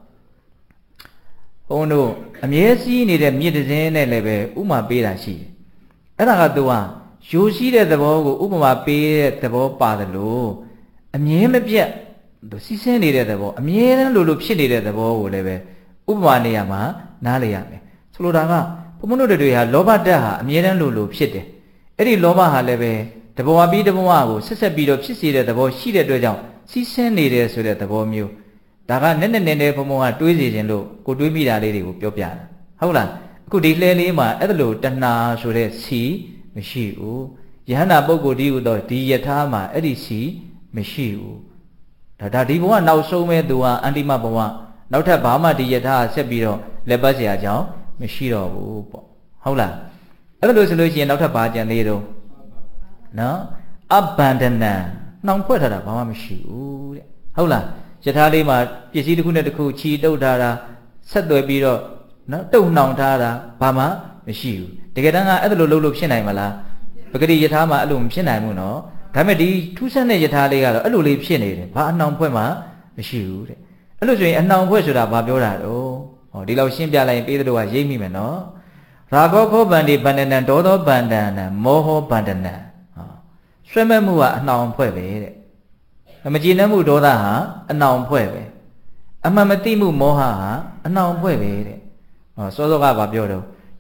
ဘုန်းတို့အမြဲစီးနေတဲ့မြစ်တစ်စင်းနဲ့လည်းပဲဥမာပေးတာရှိတယ်အဲ့ဒါက तू ကယိုရှိတဲ့သဘောကိုဥပမာပေးတဲ့သဘောပါတယ်လို့အမြဲမပြတ်စီးဆင်းနေတဲ့သဘောအမြဲတမ်းလိုလိုဖြစ်နေတဲ့သဘောကိုလည်းပဲဥပမာနေရာမှာနားလည်ရမယ်ဆိုလိုတာကဘုန်းတို့တွေဟာလောဘဓာတ်ဟာအမြဲတမ်းလိုလိုဖြစ်တယ်အဲ့ဒီလောဘဟာလည်းပဲတဘဝပြီးတဘဝကိုဆက်ဆက်ပြီးတော့ဖြစ်စေတဲ့သဘောရှိတဲ့အတွက်ကြောင့်စီးဆင်းနေတယ်ဆိုတဲ့သဘောမျိုးဒါကနဲ့နဲ့နဲ့နဲ့ဘုံဘုံကတွေးစီခြင်းလို့ကိုတွေးမိတာလေးတွေကိုပြောပြတာဟုတ်လားအခုဒီလှဲလေးမှာအဲ့ဒါလိုတဏှာဆိုတဲ့စီမရှိဘူးယဟန္တာပုဂ္ဂိုလ်ဒီဟူသောဒီယထာမှာအဲ့ဒီစီမရှိဘူးဒါဒါဒီဘဝနောက်ဆုံးမဲ့သူကအန္တိမဘဝနောက်ထပ်ဘာမှဒီယထာဆက်ပြီးတော့လက်ပတ်เสียအောင်မရှိတော့ဘူးပေါ့ဟုတ်လားအဲ့ဒါလို့ဆိုလို့ရှိရင်နောက်ထပ်ဘာကြံသေးတော့နော်အဘန္ဒနံနှောင်ဖွဲ့ထားတာဘာမှမရှိဘူးတဲ့ဟုတ်လားယထာလေးမှာပစ္စည်းတစ်ခုနဲ့တစ်ခုချီတုပ်ထားတာဆက်သွယ်ပြီးတော့နော်တုပ်နှောင်ထားတာဘာမှမရှိဘူးတကယ်တမ်းကအဲ့ဒါလိုလုပ်လို့ဖြစ်နိုင်မလားပဂတိယထာမှာအဲ့လိုမဖြစ်နိုင်ဘူးနော်ဒါပေမဲ့ဒီထူးဆန်းတဲ့ယထာလေးကတော့အဲ့လိုလေးဖြစ်နေတယ်ဘာအနှောင်ဖွဲ့မှမရှိဘူးတဲ့အဲ့လိုဆိုရင်အနှောင်ဖွဲ့ဆိုတာဘာပြောတာတော့ဟောဒီလောက်ရှင်းပြလိုက်ရင်ပေးတဲ့တော့ကရိပ်မိမယ်နော်ရာဂောခောဗန္တိဗန္ဒနံဒေါသောဗန္ဒနံမောဟောဗန္ဒနံဟောဆွဲမဲ့မှုကအနှောင်ဖွဲ့ပဲတဲ့မကြည်နှံ့မှုဒေါသဟာအနှောင်ဖွဲ့ပဲအမှန်မသိမှုမောဟဟာအနှောင်ဖွဲ့ပဲတဲ့ဟောစောစောကဘာပြောတော့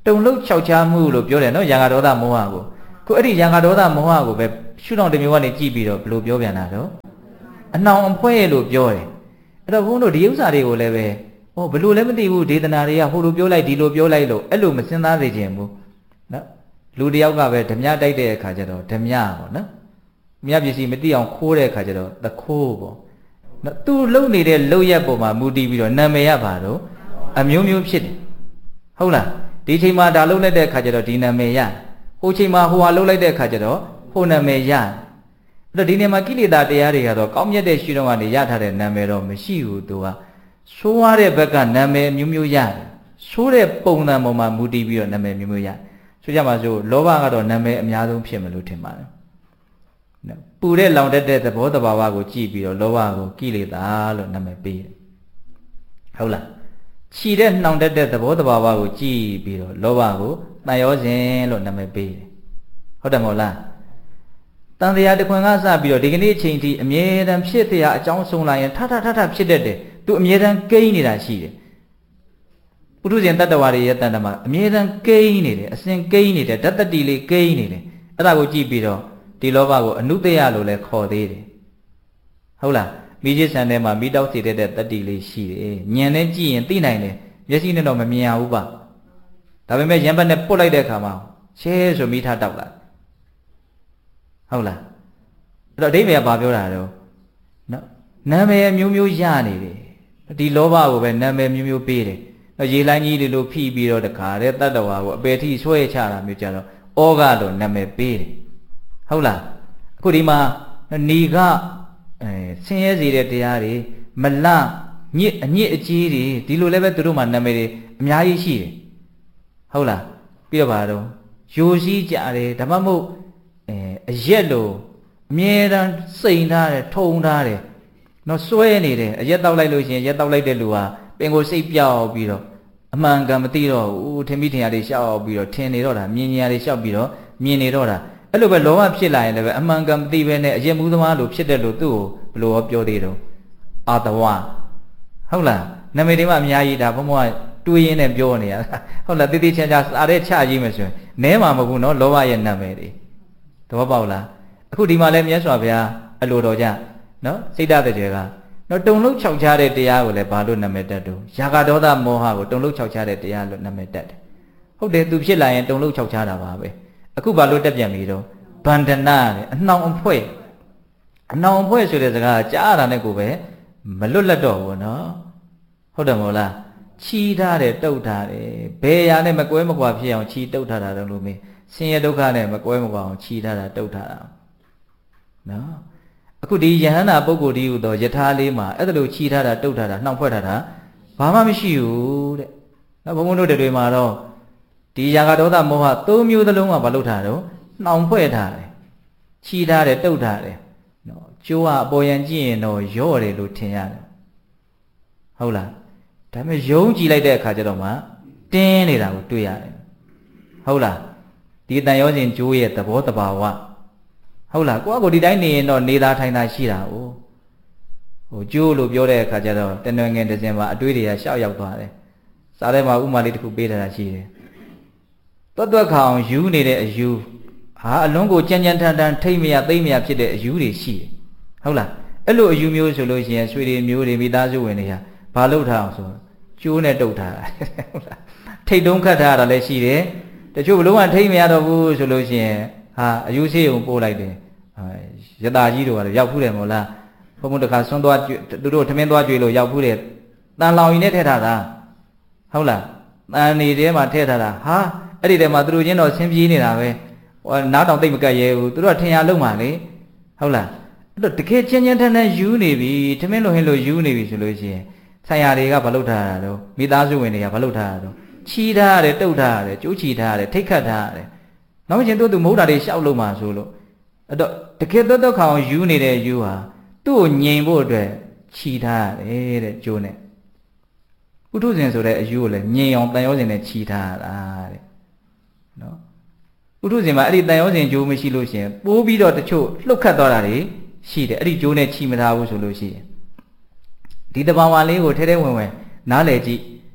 တုံလုံး၆ချားမှုလို့ပြောတယ်နော်ရာဂဒေါသမောဟကိုခုအဲ့ဒီရာဂဒေါသမောဟကိုပဲရှုထောင့်တစ်မျိုးကနေကြည့်ပြီးတော့ဘယ်လိုပြောပြန်တာတော့အနှောင်အဖွဲလို့ပြောတယ်အဲ့တော့ဘုန်းတို့ဒီဥစ္စာတွေကိုလည်းပဲဟောဘယ်လိုလဲမသိဘူးဒေသနာတွေကဟိုလိုပြောလိုက်ဒီလိုပြောလိုက်လို့အဲ့လိုမစင်သားစေခြင်းဘူးနော်လူတယောက်ကပဲဓမြတိုက်တဲ့အခါကျတော့ဓမြပေါ့နော်မြတ်ပစ္စည်းမသိအောင်ခိုးတဲ့အခါကျတော့သခိုးပေါ့နော်သူလုံနေတဲ့လုံရက်ပေါ်မှာမူတည်ပြီးတော့နာမည်ရပါတော့အမျိုးမျိုးဖြစ်တယ်ဟုတ်လားဒီချိန်မှာဒါလုံလိုက်တဲ့အခါကျတော့ဒီနာမည်ရဟိုချိန်မှာဟိုဟာလုံလိုက်တဲ့အခါကျတော့ဟိုနာမည်ရအဲ့တော့ဒီနေရာမှာကိလေသာတရားတွေကတော့ကောင်းမြတ်တဲ့ရှုထောင့်ကနေရထားတဲ့နာမည်တော့မရှိဘူးသူကဆိုးရတဲ့ဘက်ကနာမည်မျိုးမျိုးရတယ်ဆိုးတဲ့ပုံစံပေါ်မှာမူတည်ပြီးတော့နာမည်မျိုးမျိုးရဆိုကြပါစို့လောဘကတော့နာမည်အများဆုံးဖြစ်မလို့ထင်ပါတယ်နော်ပူတဲ့လောင်တတ်တဲ့သဘောတဘာဝကိုကြည့်ပြီးတော့လောဘကိုကိလေသာလို့နာမည်ပေးတယ်ဟုတ်လားခြီတဲ့နှောင်တတ်တဲ့သဘောတဘာဝကိုကြည့်ပြီးတော့လောဘကိုတန်ရောစဉ်လို့နာမည်ပေးတယ်ဟုတ်တယ်မဟုတ်လားတန်တရားတခွင်ကစပြီးတော့ဒီကနေ့အချိန်ထိအမြဲတမ်းဖြစ်တရားအကြောင်းဆုံးလာရင်ထထထထဖြစ်တတ်တယ်သူအမြဲတမ်းကိန်းနေတာရှိတယ်ပုထုဇဉ်တတ္တဝါတွေရဲ့တန်တမှာအမြဲတမ်းကိန်းနေတယ်အစဉ်ကိန်းနေတယ်ဓာတ်တတိလေးကိန်းနေတယ်အဲ့ဒါကိုကြည့်ပြီးတော့ဒီလောဘကိုအနုတ္တယလို့လည်းခေါ်သေးတယ်ဟုတ်လားမိจิตဆန်ထဲမှာမိတောက်စေတဲ့တတ္တိလေးရှိတယ်ဉာဏ်နဲ့ကြည့်ရင်သိနိုင်တယ်မျက်စိနဲ့တော့မမြင်ရဘူးပါဒါပေမဲ့ရံပတ်နဲ့ပုတ်လိုက်တဲ့အခါမှာရှဲဆိုမိထားတောက်လာဟုတ်လားအဲ့တော့အဓိပ္ပာယ်ကဘာပြောတာတော့နော်နာမည်မျိုးမျိုးရနေတယ်ဒီလောဘကိုပဲနာမည်မျိုးမျိုးပေးတယ်နော်ရေလိုင်းကြီးတွေလိုဖိပြီးတော့တခါတဲ့တတ္တဝါကိုအပေထိဆွဲချတာမျိုးကြတော့ဩဃလို့နာမည်ပေးတယ်ဟုတ်လားအခုဒီမှာဏီကအဲဆင်းရဲစေတဲ့တရားတွေမလညစ်အညစ်အကြေးတွေဒီလိုလည်းပဲသူတို့မှနာမည်တွေအများကြီးရှိတယ်ဟုတ်လားပြီးတော့ပါတော့ယိုစီးကြတယ်ဒါမှမဟုတ်အဲအရက်လို့အမြဲတမ်းစိန်ထားတယ်ထုံထားတယ်နော်စွဲနေတယ်အရက်တောက်လိုက်လို့ရှိရင်ရက်တောက်လိုက်တဲ့လူဟာပင်ကိုစိတ်ပြောက်ပြီးတော့အမှန်ကန်မသိတော့ဘူးထင်မိထင်ရတွေရှောက်ပြီးတော့ထင်နေတော့တာမြင်ညာတွေရှောက်ပြီးတော့မြင်နေတော့တာအဲ့လိုပဲလောဘဖြစ်လာရင်လည်းပဲအမှန်ကန်မသိပဲနဲ့အရက်မှုသမားလိုဖြစ်တဲ့လို့သူ့ကိုဘယ်လိုပြောသေးတော့အာတဝဟုတ်လားနာမည်တွေမှအများကြီးဒါဘုံဘုံကတွေးရင်းနဲ့ပြောနေရဟုတ်လားတိတိကျကျစားတဲ့ချကြီးမယ်ဆိုရင်နဲမှာမဟုတ်ဘူးနော်လောဘရဲ့နာမည်တွေသဘောပေါက်လားအခုဒီမှာလည်းမြတ်စွာဘုရားအလိုတော်ကြနော်စိတ်ဓာတ်တွေကနော်တုံလုံးခြောက်ချတဲ့တရားကိုလည်းဘာလို့နာမည်တက်တော့ယာဂဒေါသမောဟကိုတုံလုံးခြောက်ချတဲ့တရားလို့နာမည်တက်တယ်ဟုတ်တယ်သူဖြစ်လာရင်တုံလုံးခြောက်ချတာပါပဲအခုဘာလို့တက်ပြန်ပြီတော့ဗန္ဒနာတဲ့အနှောင်အဖွဲအနှောင်အဖွဲဆိုတဲ့စကားကြားရတာနဲ့ကိုပဲမလွတ်လပ်တော့ဘူးနော်ဟုတ်တယ်မဟုတ်လားချီးထားတယ်တုတ်ထားတယ်ဘယ်ရာနဲ့မကွဲမကွာဖြစ်အောင်ချီးတုတ်ထားတာတော့လို့မင်းဆင်းရဲဒုက္ခနဲ့မကွဲမကွာအောင်ချီးထားတာတုတ်ထားတာနော်အခုဒီယဟန္တာပုဂ္ဂိုလ်ဒီဟူသောယထာလေးမှာအဲ့ဒါလိုချီးထားတာတုတ်ထားတာနှောင်ဖွဲ့ထားတာဘာမှမရှိဘူးတဲ့နော်ဘုံဘုံတို့တွေမှာတော့ဒီယာဂဒေါသမောဟသုံးမျိုးသလုံးကဘာလို့ထားတော့နှောင်ဖွဲ့ထားတယ်ချီးထားတယ်တုတ်ထားတယ်နော်ကျိုးကအပေါ်ယံကြည့်ရင်တော့ရော့တယ်လို့ထင်ရတယ်ဟုတ်လားဒါပေမဲ့ယုံကြည်လိုက်တဲ့အခါကျတော့မှတင်းနေတာကိုတွေ့ရတယ်ဟုတ်လားဒီတန်ရောစဉ်ကျိုးရဲ့သဘောတဘာဝဟုတ်လားကိုယ့်အကိုဒီတိုင်းနေရင်တော့နေသားထိုင်သားရှိတာ哦ဟိုကျိုးလို့ပြောတဲ့အခါကျတော့တနွယ်ငယ်တစ်စင်မှာအတွေးတွေကရှောက်ရောက်သွားတယ်စားထဲမှာဥမာလေးတစ်ခုပေးထားတာရှိတယ်တွတ်တွတ်ခါအောင်ယူနေတဲ့အယူဟာအလုံးကိုကြမ်းကြမ်းထန်ထန်ထိမ့်မရသိမ့်မရဖြစ်တဲ့အယူတွေရှိတယ်ဟုတ်လားအဲ့လိုအယူမျိုးဆိုလို့ရှိရင်ဆွေတွေမျိုးတွေမိသားစုဝင်တွေကဘာလုပ်ထားအောင်ဆိုကျိုးနဲ့တုတ်ထားတာဟုတ်လားထိတ်တုံးခတ်ထားတာလည်းရှိတယ်တချို့ဘလုံးကထိမ့်မရတော့ဘူးဆိုလို့ရှိရင်ဟာအယူဆေးုံပို့လိုက်တယ်ရတာကြီးတို့ကလည်းရောက်ဖူးတယ်မို့လားဘုံဘုံတခါဆွန်းသွားသူတို့ထမင်းသွားကြွေလို့ရောက်ဖူးတယ်တန်လောင်ရင်နဲ့ထည့်ထားတာဟုတ်လားတန်နေထဲမှာထည့်ထားတာဟာအဲ့ဒီထဲမှာသူတို့ချင်းတော့ဆင်းပြေးနေတာပဲဟောနားတောင်သိမ့်မကတ်ရဲဘူးသူတို့ကထင်ရလုံးပါလေဟုတ်လားအဲ့တော့တကယ်ချင်းချင်းထန်ထန်ယူနေပြီထမင်းလိုဟင်းလိုယူနေပြီဆိုလို့ရှိရင်ဆိုင်ရာတွေကဘာလုပ်ထားတာတော့မိသားစုဝင်တွေကဘာလုပ်ထားတာတော့ချီးထားရတယ်တုတ်ထားရတယ်ကျိုးချီထားရတယ်ထိတ်ခတ်ထားရတယ်နောက်ချင်းတို့သူမဟုတ်တာတွေရှောက်လို့မှဆိုလို့အဲ့တော့တကယ်တော့တော့ခေါင်ယူနေတဲ့ယူဟာသူ့ကိုငြိမ်ဖို့အတွက်ချီထားရတယ်တဲ့ကျိုးနဲ့ပုထုဇဉ်ဆိုတဲ့အယူကိုလည်းငြိမ်အောင်တန်ရောဇဉ်နဲ့ချီထားတာတဲ့နော်ပုထုဇဉ်မှာအဲ့ဒီတန်ရောဇဉ်ကျိုးမရှိလို့ရှိရင်ပိုးပြီးတော့တချို့လှုပ်ခတ်သွားတာတွေရှိတယ်အဲ့ဒီကျိုးနဲ့ချီမထားဘူးဆိုလို့ရှိရင်ဒီတဘာဝလေးကိုထဲထဲဝင်ဝင်နားလည်ကြည့်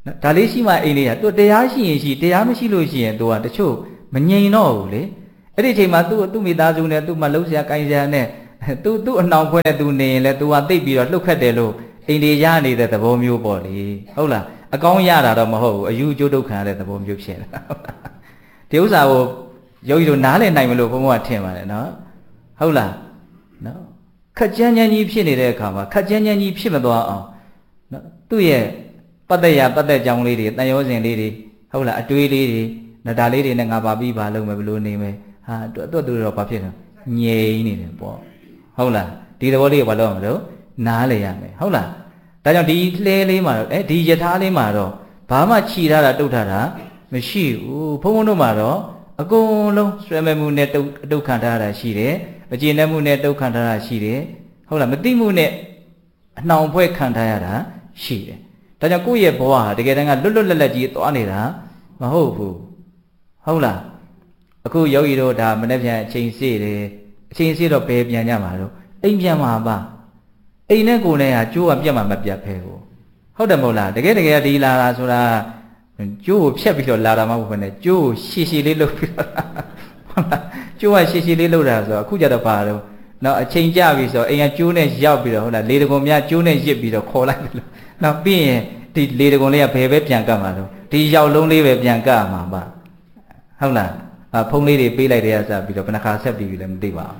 ဒါလေးရှိမှအိမ်လေးကသူတရားရှိရင်ရှိတရားမရှိလို့ရှိရင်သူကတချို့မငြိမ်တော့ဘူးလေအဲ့ဒီအချိန်မှာသူ့သူ့မိသားစုနဲ့သူ့မလှုပ်ရှားကိုင်းရှားနဲ့သူ့သူ့အနှောင်ဖွဲ့နဲ့သူနေရင်လည်းသူကသိပ်ပြီးတော့လှုပ်ခတ်တယ်လို့အိမ်လေးရနေတဲ့သဘောမျိုးပေါ့လေဟုတ်လားအကောင်းရတာတော့မဟုတ်ဘူးအယူကျိုးဒုက္ခရတဲ့သဘောမျိုးဖြစ်လာဒီဥစ္စာကိုယောဂီတို့နားလည်နိုင်မလို့ဘုန်းဘုရားထင်ပါတယ်နော်ဟုတ်လားနော်ခက်ကြမ်းကြမ်းကြီးဖြစ်နေတဲ့အခါမှာခက်ကြမ်းကြမ်းကြီးဖြစ်မသွားအောင်နော်သူ့ရဲ့ပတ်သက်ရပတ်သက်ကြောင်းလေးတွေတန်ရောစဉ်လေးတွေဟုတ်လားအတွေးလေးတွေနော်ဒါလေးတွေနဲ့ငါပါပြီးပါလုံးမယ်ဘယ်လိုနေမယ်ဟာသူ့သူတော့ဘာဖြစ်လဲငြိမ်နေတယ်ပေါ့ဟုတ်လားဒီသဘောလေးကိုဘာလို့မလို့နားလည်ရမယ်ဟုတ်လားဒါကြောင့်ဒီလှဲလေးမှာတော့အဲဒီယထာလေးမှာတော့ဘာမှခြိထားတာတုတ်ထားတာမရှိဘူးဘုန်းဘုန်းတို့မှာတော့အကုန်လုံးဆွဲမဲ့မှုနဲ့တုတ်တုတ်ခံထားတာရှိတယ်မကျေနပ်မှုနဲ့တုတ်ခံထားတာရှိတယ်ဟုတ်လားမသိမှုနဲ့အနှောင်ဖွဲ့ခံထားရတာရှိတယ်ဒါကြောင့်ကိုယ့်ရဲ့ဘဝဟာတကယ်တမ်းကလွတ်လွတ်လပ်လပ်ကြီးသွားနေတာမဟုတ်ဘူးဟုတ်လားအခုယောဂီတို့ဒါမနေ့ပြန်အချိန်စေ့တယ်အချိန်စေ့တော့ဘယ်ပြန်ကြမှာတော့အိမ်ပြန်မှာပါအိမ်နဲ့ကိုယ်နဲ့ဟာကျိုးကပြတ်မှာမပြတ်ဖဲကိုဟုတ်တယ်မဟုတ်လားတကယ်တကယ်ဒီလာတာဆိုတာကျိုးကိုဖြတ်ပြီးတော့လာတာမဟုတ်ဘူးနဲ့ကျိုးကိုရှည်ရှည်လေးလုပ်ပြီးတော့ဟုတ်လားကျိုးကရှည်ရှည်လေးလုပ်တာဆိုတော့အခုကြတော့ပါတော့နော်အချိန်ကြပြီဆိုတော့အိမ်ကကျိုးနဲ့ရောက်ပြီးတော့ဟုတ်လားလေတကုံများကျိုးနဲ့ရစ်ပြီးတော့ခေါ်လိုက်တယ်လို့နောက်ပြီးရင်ဒီလေတကုံလေးကဘယ်ပဲပြန်ကတ်မှာတော့ဒီရောက်လုံးလေးပဲပြန်ကတ်မှာပါဟုတ်လားဖုံးလေးတွေပေးလိုက်တဲ့အစားပြီးတော့ဘယ်နှခါဆက်ပြီးပြီလဲမသိပါ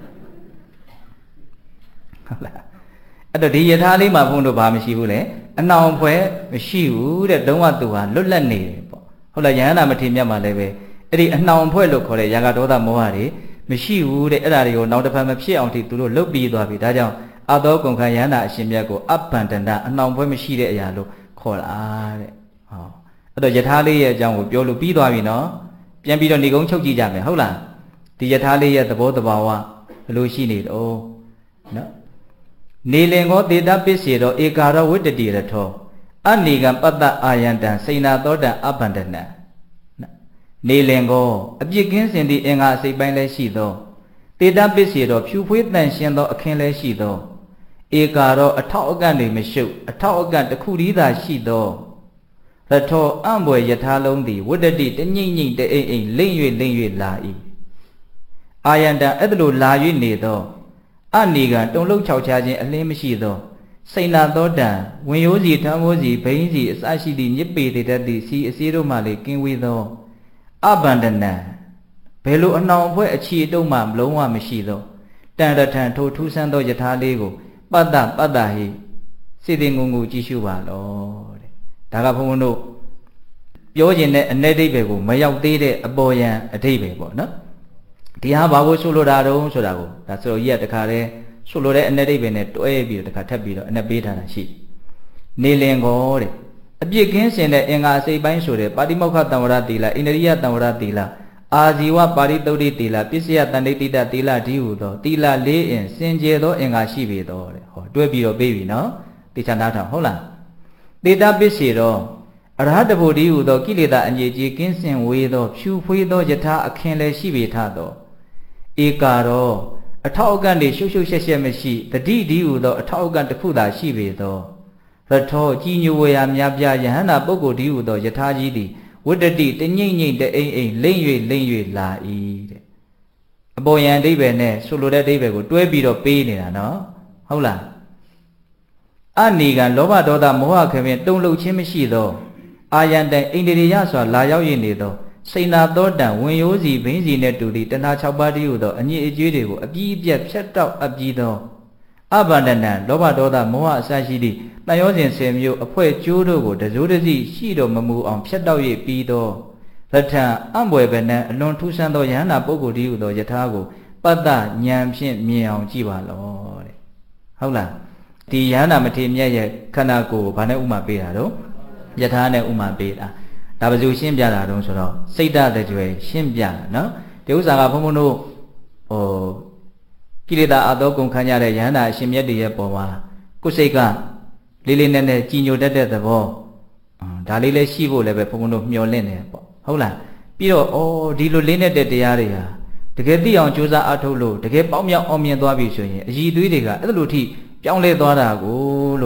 ဘူးဟုတ်လားအဲ့တော့ဒီယထာလေးမှာဘုန်းတို့ဘာမရှိဘူးလေအနှောင်ဖွဲမရှိဘူးတဲ့လုံးဝသူဟာလွတ်လပ်နေတယ်ပေါ့ဟုတ်လားယဟန္တာမထေရမြတ်မှာလည်းပဲအဲ့ဒီအနှောင်ဖွဲလို့ခေါ်တဲ့ရာဂဒေါသမောဟတွေမရှိဘူးတဲ့အဲ့ဒါတွေကိုနောက်တစ်ဖန်မဖြစ်အောင်ထိသူတို့လုပ်ပြီးသွားပြီဒါကြောင့်အသောကုန်ခံယဟန္တာအရှင်မြတ်ကိုအပ္ပန္တန္တအနှောင်ဖွဲမရှိတဲ့အရာလို့ခေါ်တာတဲ့ဟောအဲ့တော့ယထာလေးရဲ့အကြောင်းကိုပြောလို့ပြီးသွားပြီနော်ပြန်ပြီးတော့နေကုန်းချုပ်ကြည့်ကြမယ်ဟုတ်လားဒီယထာလေးရဲ့သဘောတဘာဝဘယ်လိုရှိနေတော့နော်နေလင်ကိုဒေတာပစ္စေတော့ဧကာရောဝိတ္တတိရထောအနေကံပတ္တအာယန္တံစိဏသောတံအပ္ပန္တနံနေလင်ကိုအပြစ်ကင်းစင်သည့်အင်္ဂါအစိတ်ပိုင်းလည်းရှိသောဒေတာပစ္စေတော့ဖြူဖွေးတန်ရှင်းသောအခင်းလည်းရှိသောဧကာရောအထောက်အကန့်တွေမရှုပ်အထောက်အကန့်တစ်ခုတည်းသာရှိသောရထောအံ့ဘွယ်ယထာလုံးသည်ဝိတ္တတိတညိမ့်ညိမ့်တအိမ်အိမ်လိမ့်၍လိမ့်၍လာ၏အာယန္တံအဲ့ဒါလိုလာ၍နေသောအနေကတုံလုံးခြောက်ချခြင်းအလင်းမရှိသောစိဏသောတံဝင်ရိုးစီထမ်းမိုးစီဘိန်းစီအစရှိသည့်ညစ်ပေတတ်သည့်စီအစည်းတို့မှလည်းကင်းဝေးသောအပန္ဒနံဘယ်လိုအနှောင်အဖွဲ့အချီတုံးမှလုံးဝမရှိသောတန်ရထံထိုထူးဆန်းသောယထာလေးကိုပတ္တပတ္တဟိစေတင်ငုံငုံကြည့်ရှုပါလောတဲ့ဒါကဘုန်းဘုန်းတို့ပြောခြင်းနဲ့အ내ဒိဗ္ဗေကိုမရောက်သေးတဲ့အပေါ်ယံအဓိပ္ပာယ်ပေါ့နော်ဒီဟာဘာကိုဆိုလိုတာတုံးဆိုတာကိုဒါဆိုတော့ကြီးကတခါတည်းဆိုလိုတဲ့အ내ဒိဗ္ဗေနဲ့တွဲပြီးတော့တခါထပ်ပြီးတော့အ내ပေးထားတာရှိနေလင်ကိုတဲ့အပြစ်ကင်းစင်တဲ့အင်္ဂါအစိတ်ပိုင်းဆိုတဲ့ပါတိမောက္ခတံဝရသီလဣန္ဒရိယတံဝရသီလအာဇီဝပါရိသုဒ္ဓိသီလပစ္စယတန်ဋိတိတသီလဒီဟုသောသီလလေးအင်စင်ကြယ်သောအင်္ဂါရှိပေသောတဲ့ဟောတွဲပြီးတော့ပေးပြီနော်တေချာနာထောင်ဟုတ်လားတေတာပစ္စေတော့အရဟတဖို့ဒီဟုသောကိလေသာအငြိကြီးကင်းစင်ဝေသောဖြူဖွေးသောယထာအခင်းလည်းရှိပေထသောဧကာရောအထောက်အကန့်တွေရှုပ်ရှုပ်ရှက်ရှက်မရှိတတိဒီဟုသောအထောက်အကန့်တစ်ခုသာရှိပေသောရထောကြီးညိုဝေယများပြယဟန္တာပုဂ္ဂိုလ်ဒီဟုသောယထာကြီးသည်ဝတ္တတိတညိမ့်ညိမ့်တအိမ်အိမ်လိမ့်၍လိမ့်၍လာ၏တဲ့အပေါ်ယံအဓိပ္ပာယ်နဲ့ဆိုလိုတဲ့အဓိပ္ပာယ်ကိုတွဲပြီးတော့ပေးနေတာနော်ဟုတ်လားအနေကလောဘဒေါသမောဟခဲဖြင့်တုံ့လှုပ်ခြင်းမရှိသောအာယန္တအိန္ဒြေယစွာလာရောက်ရနေသောစိဏသောတံဝင်ရိုးစီဘိန်းစီနှင့်တူသည့်တဏှာ၆ပါးတည်းဟုသောအညစ်အကြေးတွေကိုအပြည့်အပြတ်ဖြတ်တောက်အပ်ပြီးသောအဗန္ဒနံလောဘဒေါသမောဟအစရှိသည့်တန်ရောစဉ်ဆယ်မျိုးအဖွဲကျိုးတို့ကိုတစိုးတစည်းရှိတော်မမူအောင်ဖြတ်တောက်၍ပြီးသောရထံအံ့ဘွယ်ပဲနံအလွန်ထူးဆန်းသောယဟန္တာပုဂ္ဂိုလ်တည်းဟုသောယထာကိုပတ္တဉာဏ်ဖြင့်မြင်အောင်ကြည့်ပါလောတဲ့ဟုတ်လားဒီယဟန္တာမထေရမြတ်ရဲ့ခန္ဓာကိုယ်ကိုဘာနဲ့ဥမာပေးတာတော့ယထာနဲ့ဥမာပေးတာဒါဘယ်သူရှင်းပြတာတုံးဆိုတော့စိတ်ဓာတ်တကြွယ်ရှင်းပြတာနော်ဒီဥစ္စာကဘုန်းဘုန်းတို့ဟိုကိလေသာအသောကုန်ခံရတဲ့ယဟန္တာအရှင်မြတ်တွေရဲ့ပုံမှာကိုယ်စိတ်ကလေးလေးနက်နက်ကြည်ညိုတတ်တဲ့သဘောဒါလေးလည်းရှိဖို့လည်းပဲဘုန်းဘုန်းတို့မျှော်လင့်နေပေါ့ဟုတ်လားပြီးတော့ဩဒီလိုလေးနဲ့တဲ့တရားတွေဟာတကယ်သိအောင်ကြိုးစားအားထုတ်လို့တကယ်ပေါင်းမြောက်အောင်မြင်သွားပြီဆိုရင်အည်သွေးတွေကအဲ့လိုထိပြောင်းလဲသွားတာကိုလို့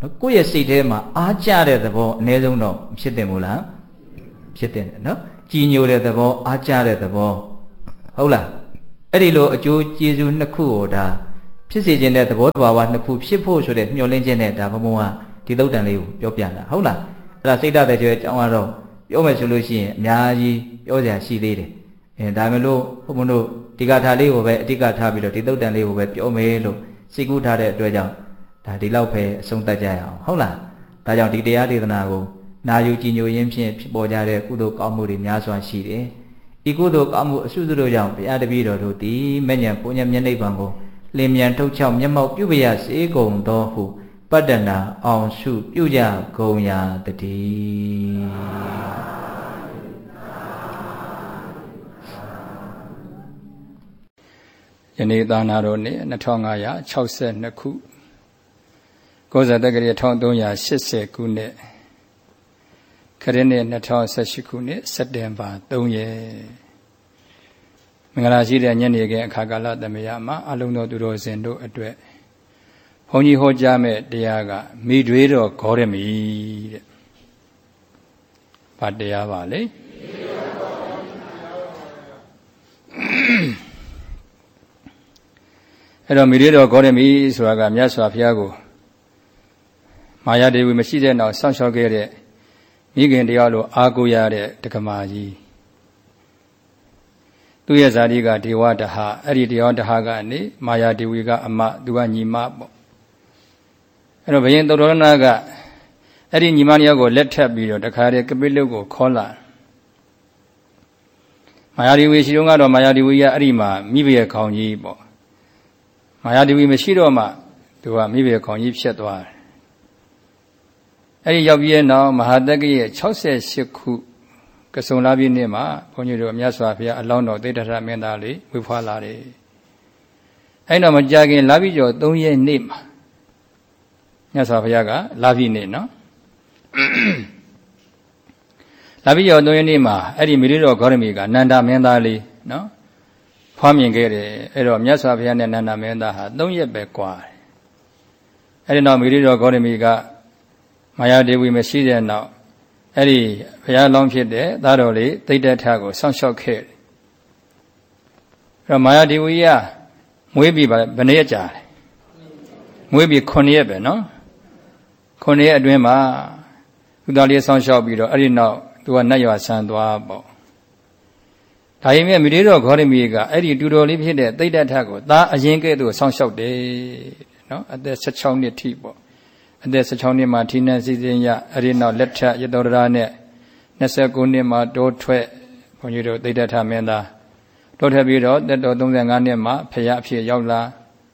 ကိုယ့်ရဲ့စိတ်ထဲမှာအားကျတဲ့သဘောအနည်းဆုံးတော့ဖြစ်တယ်မို့လားဖြစ်တယ်နော်ကြည်ညိုတဲ့သဘောအားကျတဲ့သဘောဟုတ်လားအဲ့ဒီလိုအကျိုးကျေးဇူးနှစ်ခုကိုဒါဖြစ်စေခြင်းတဲ့သဘောတဘာဝနှစ်ခုဖြစ်ဖို့ဆိုတဲ့မျှော်လင့်ခြင်းနဲ့ဒါဘုံဘုံကဒီသုတ်တန်လေးကိုပြောပြတာဟုတ်လားအဲ့ဒါစိတ်ဓာတ်တဲ့ကျွဲအကြောင်းကတော့ပြောမယ်ဆိုလို့ရှိရင်အများကြီးပြောစရာရှိသေးတယ်အဲဒါမျိုးလို့ဘုံဘုံတို့ဒီကထာလေးကိုပဲအတိကထားပြီးတော့ဒီသုတ်တန်လေးကိုပဲပြောမယ်လို့စိတ်ကူးထားတဲ့အတွက်ကြောင့်ဒါဒီလောက်ပဲအဆုံးသတ်ကြရအောင်ဟုတ်လားဒါကြောင့်ဒီတရားဒေသနာကိုနာယူကြည်ညိုရင်းဖြင့်ဖြစ်ပေါ်ကြတဲ့ကုသိုလ်ကောင်းမှုတွေများစွာရှိတယ်ဤကုသိုလ်ကောင်းမှုအစုစုတို့ကြောင့်ဘုရားတပည့်တော်တို့သည်မဉ္ဇဉ်ပုညမျက်နှိပ်ပံကိုလင်းမြန်ထုတ်ချောက်မျက်မှောက်ပြုပရစေကုန်သောဟုပတ္တနာအောင်ရှုပြုကြကုန်ရာတည်းယနေ့သာနာတော်နှစ်နှစ်ထောင်ငါးရာခြောက်ဆယ်နှစ်ခုကိုဇာတက္ကရာတစ်ထောင်သုံးရာရှစ်ဆယ်ခုနှစ်ခရစ်နှစ်နှစ်ထောင်ဆယ်ရှစ်ခုနှစ်စက်တင်ဘာသုံးရက်မင်္ဂလာရှိတဲ့ညနေခင်းအခါကာလသမယမှာအလုံးတော်သူတော်စင်တို့အတွက်ဘုန်းကြီးဟောကြားမဲ့တရားကမိတွေးတော်ဂေါရမီတဲ့ဘာတရားပါလဲအဲ့တော့မိတွေးတော်ဂေါရမီဆိုတာကမြတ်စွာဘုရားကိုမာယာဒေဝီမရှိတဲ့နောက်ဆောင်းလျှောက်ခဲ့တဲ့မိခင်တရားလိုအားကိုးရတဲ့တက္ကမကြီးသူ့ရဲ့ဇာတိကဒေဝတဟအဲ့ဒီဒေဝတဟကနေမာယာဒေဝီကအမသူကညီမပေါ့အဲ့တော့ဘုရင်သုတ္တရဏကအဲ့ဒီညီမနှစ်ယောက်ကိုလက်ထပ်ပြီးတော့တခါတည်းကပိလုတ်ကိုခေါ်လာမာယာဒေဝီရှိတော့ကတော့မာယာဒေဝီကအဲ့ဒီမှာမိဘရဲ့ခေါင်းကြီးပေါ့မာယာဒေဝီမရှိတော့မှသူကမိဘရဲ့ခေါင်းကြီးဖြစ်သွားတယ်အဲ့ဒီရောက်ပြီးတဲ့နောက်မဟာတက္ကရဲ့ခြောက်ဆယ်ရှစ်ခုကစုံလာပြည့်နေ့မှာဘုန်းကြီးတို့မြတ်စွာဘုရားအလောင်းတော်သေတ္တရမင်းသားလေးဝေဖွာလာတယ်အဲ့တော့မကြခင်လာပြီးကျော်သုံးရက်နေ့မှာမြတ်စွာဘုရားကလာပြီးနေ့နော်လာပြီးကျော်သုံးရက်နေ့မှာအဲ့ဒီမိရိတော်ဂေါရမီကနန္ဒမင်းသားလေးနော်ဖွားမြင်ခဲ့တယ်အဲ့တော့မြတ်စွာဘုရားနဲ့နန္ဒမင်းသားဟာသုံးရက်ပဲကွာတယ်အဲ့ဒီနောက်မိရိတော်ဂေါရမီကမာယာဒေဝီမရှိတဲ့နောက်အဲ့ဒီဘုရားလောင်းဖြစ်တဲ့သားတော်လေးသိတ္တထကိုစောင့်ရှောက်ခဲ့တယ်အဲ့တော့မာယာဒေဝီကမွေးပြီးဘယ်နှစ်ရက်ကြာလဲမွေးပြီးခုနှစ်ရက်ပဲနော်ခုနှစ်ရက်အတွင်းမှာသူသားလေးစောင့်ရှောက်ပြီးတော့အဲ့ဒီနောက်သူကနတ်ရွာဆန်းသွားပေါ့ဒါရင်မြတ်မိသေးတော်ဂေါရမီကအဲ့ဒီတူတော်လေးဖြစ်တဲ့သိတ္တထကိုသားအရင်ကဲ့သို့စောင့်ရှောက်တယ်နော်အသက်ဆယ်ခြောက်နှစ်ထိပေါ့အသက်ဆယ်ခြောက်နှစ်မှာဌိနံစီစဉ်ရအဲ့ဒီနောက်လက်ထက်ရတောရနဲ့နှစ်ဆယ်ကိုနှစ်မှာတိုးထွက်ဘုန်းကြီးတို့သိတ္တထမင်းသားတိုးထွက်ပြီးတော့တက်တော်သုံးဆယ်ငါးနှစ်မှာဖရာအဖြစ်ရောက်လာ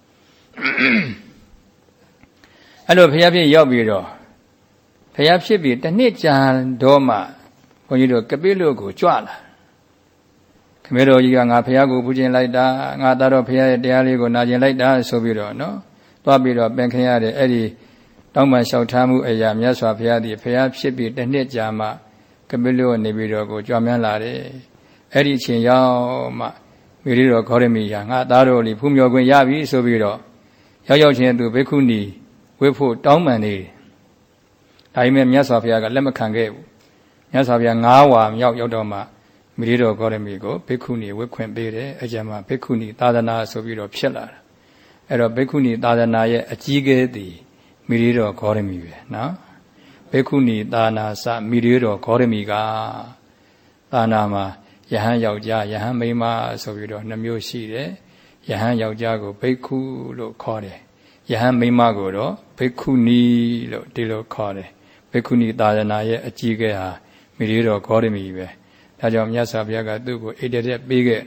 အဲ့လိုဖရာဖြစ်ရောက်ပြီးတော့ဖရာဖြစ်ပြီးတစ်နှစ်ကြာတော့မှဘုန်းကြီးတို့ကပိလုတ်ကိုကြွလာခမေတော်ကြီးကငါဖရာကိုပူခြင်းလိုက်တာငါသားတော်ဖရာရဲ့တရားလေးကိုနာကျင်လိုက်တာဆိုပြီးတော့နော်သွားပြီးတော့ပင်ခင်ရတဲ့အဲ့ဒီတောင်းပန်လျှောက်ထားမှုအရာမြတ်စွာဘုရားသည်ဘုရားဖြစ်ပြီးတစ်နှစ်ကြာမှကပိလုတ်နေပြီးတော့ကိုကြွမြန်းလာတယ်အဲ့ဒီအချိန်ရောက်မှမိရိတော်ဂေါရမီဟာငါသားတော်လေးဖူးမြော်ခွင့်ရပြီဆိုပြီးတော့ရောက်ရောက်ချင်းသူဘိက္ခုနီဝိဖို့တောင်းပန်နေတယ်ဒါပေမဲ့မြတ်စွာဘုရားကလက်မခံခဲ့ဘူးမြတ်စွာဘုရားငါးဝါမြောက်ရောက်တော့မှမိရိတော်ဂေါရမီကိုဘိက္ခုနီဝိခွင့်ပေးတယ်အကြံမှာဘိက္ခုနီသာသနာဆိုပြီးတော့ဖြစ်လာတာအဲ့တော့ဘိက္ခုနီသာသနာရဲ့အကြီးအကဲသည်မိရိတော်ဂေါရမီပဲနော်ဘိက္ခုနီသာနာစမိရိတော်ဂေါရမီကသာနာမှာယဟန်ယောက်ျားယဟန်မိန်းမဆိုပြီးတော့နှမျိုးရှိတယ်ယဟန်ယောက်ျားကိုဘိက္ခုလို့ခေါ်တယ်ယဟန်မိန်းမကိုတော့ဘိက္ခုနီလို့ဒီလိုခေါ်တယ်ဘိက္ခုနီသာသနာရဲ့အကြီးအကဲဟာမိရိတော်ဂေါရမီပဲဒါကြောင့်မြတ်စွာဘုရားကသူ့ကိုဣတရက်ပေးခဲ့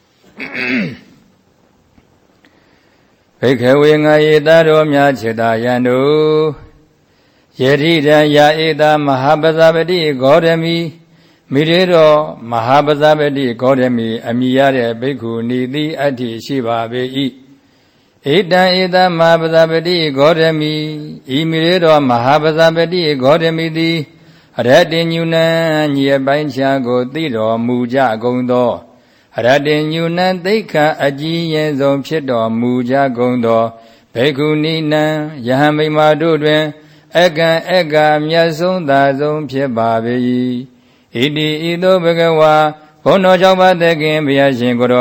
ဘိက္ခဝေငါယေသားတော်များခြေသာယံတို့ယတိတံယာဧတာမဟာပဇာပတိဂေါရမီမိရေတော်မဟာပဇာပတိဂေါရမီအမိရတဲ့ဘိက္ခုနီတိအဋ္ဌိရှိပါပေ၏ဧတံဧတာမဟာပဇာပတိဂေါရမီဤမိရေတော်မဟာပဇာပတိဂေါရမီသည်အရတ္တညုနံညီအပိုင်းခြားကိုသိတော်မူကြကုန်သောအရတ္တညုနံသိက္ခာအကြီးရင်ဆုံးဖြစ်တော်မူကြကုန်သောဘေကုဏီနံယဟမိမာတို့တွင်အကံအကမြတ်ဆုံးသာဆုံးဖြစ်ပါပေ၏ဣတိဤသို့ဘဂဝါဘုန်းတော်ကြောင့်ပါသခင်ဘုရားရှင်ကိုယ်တော်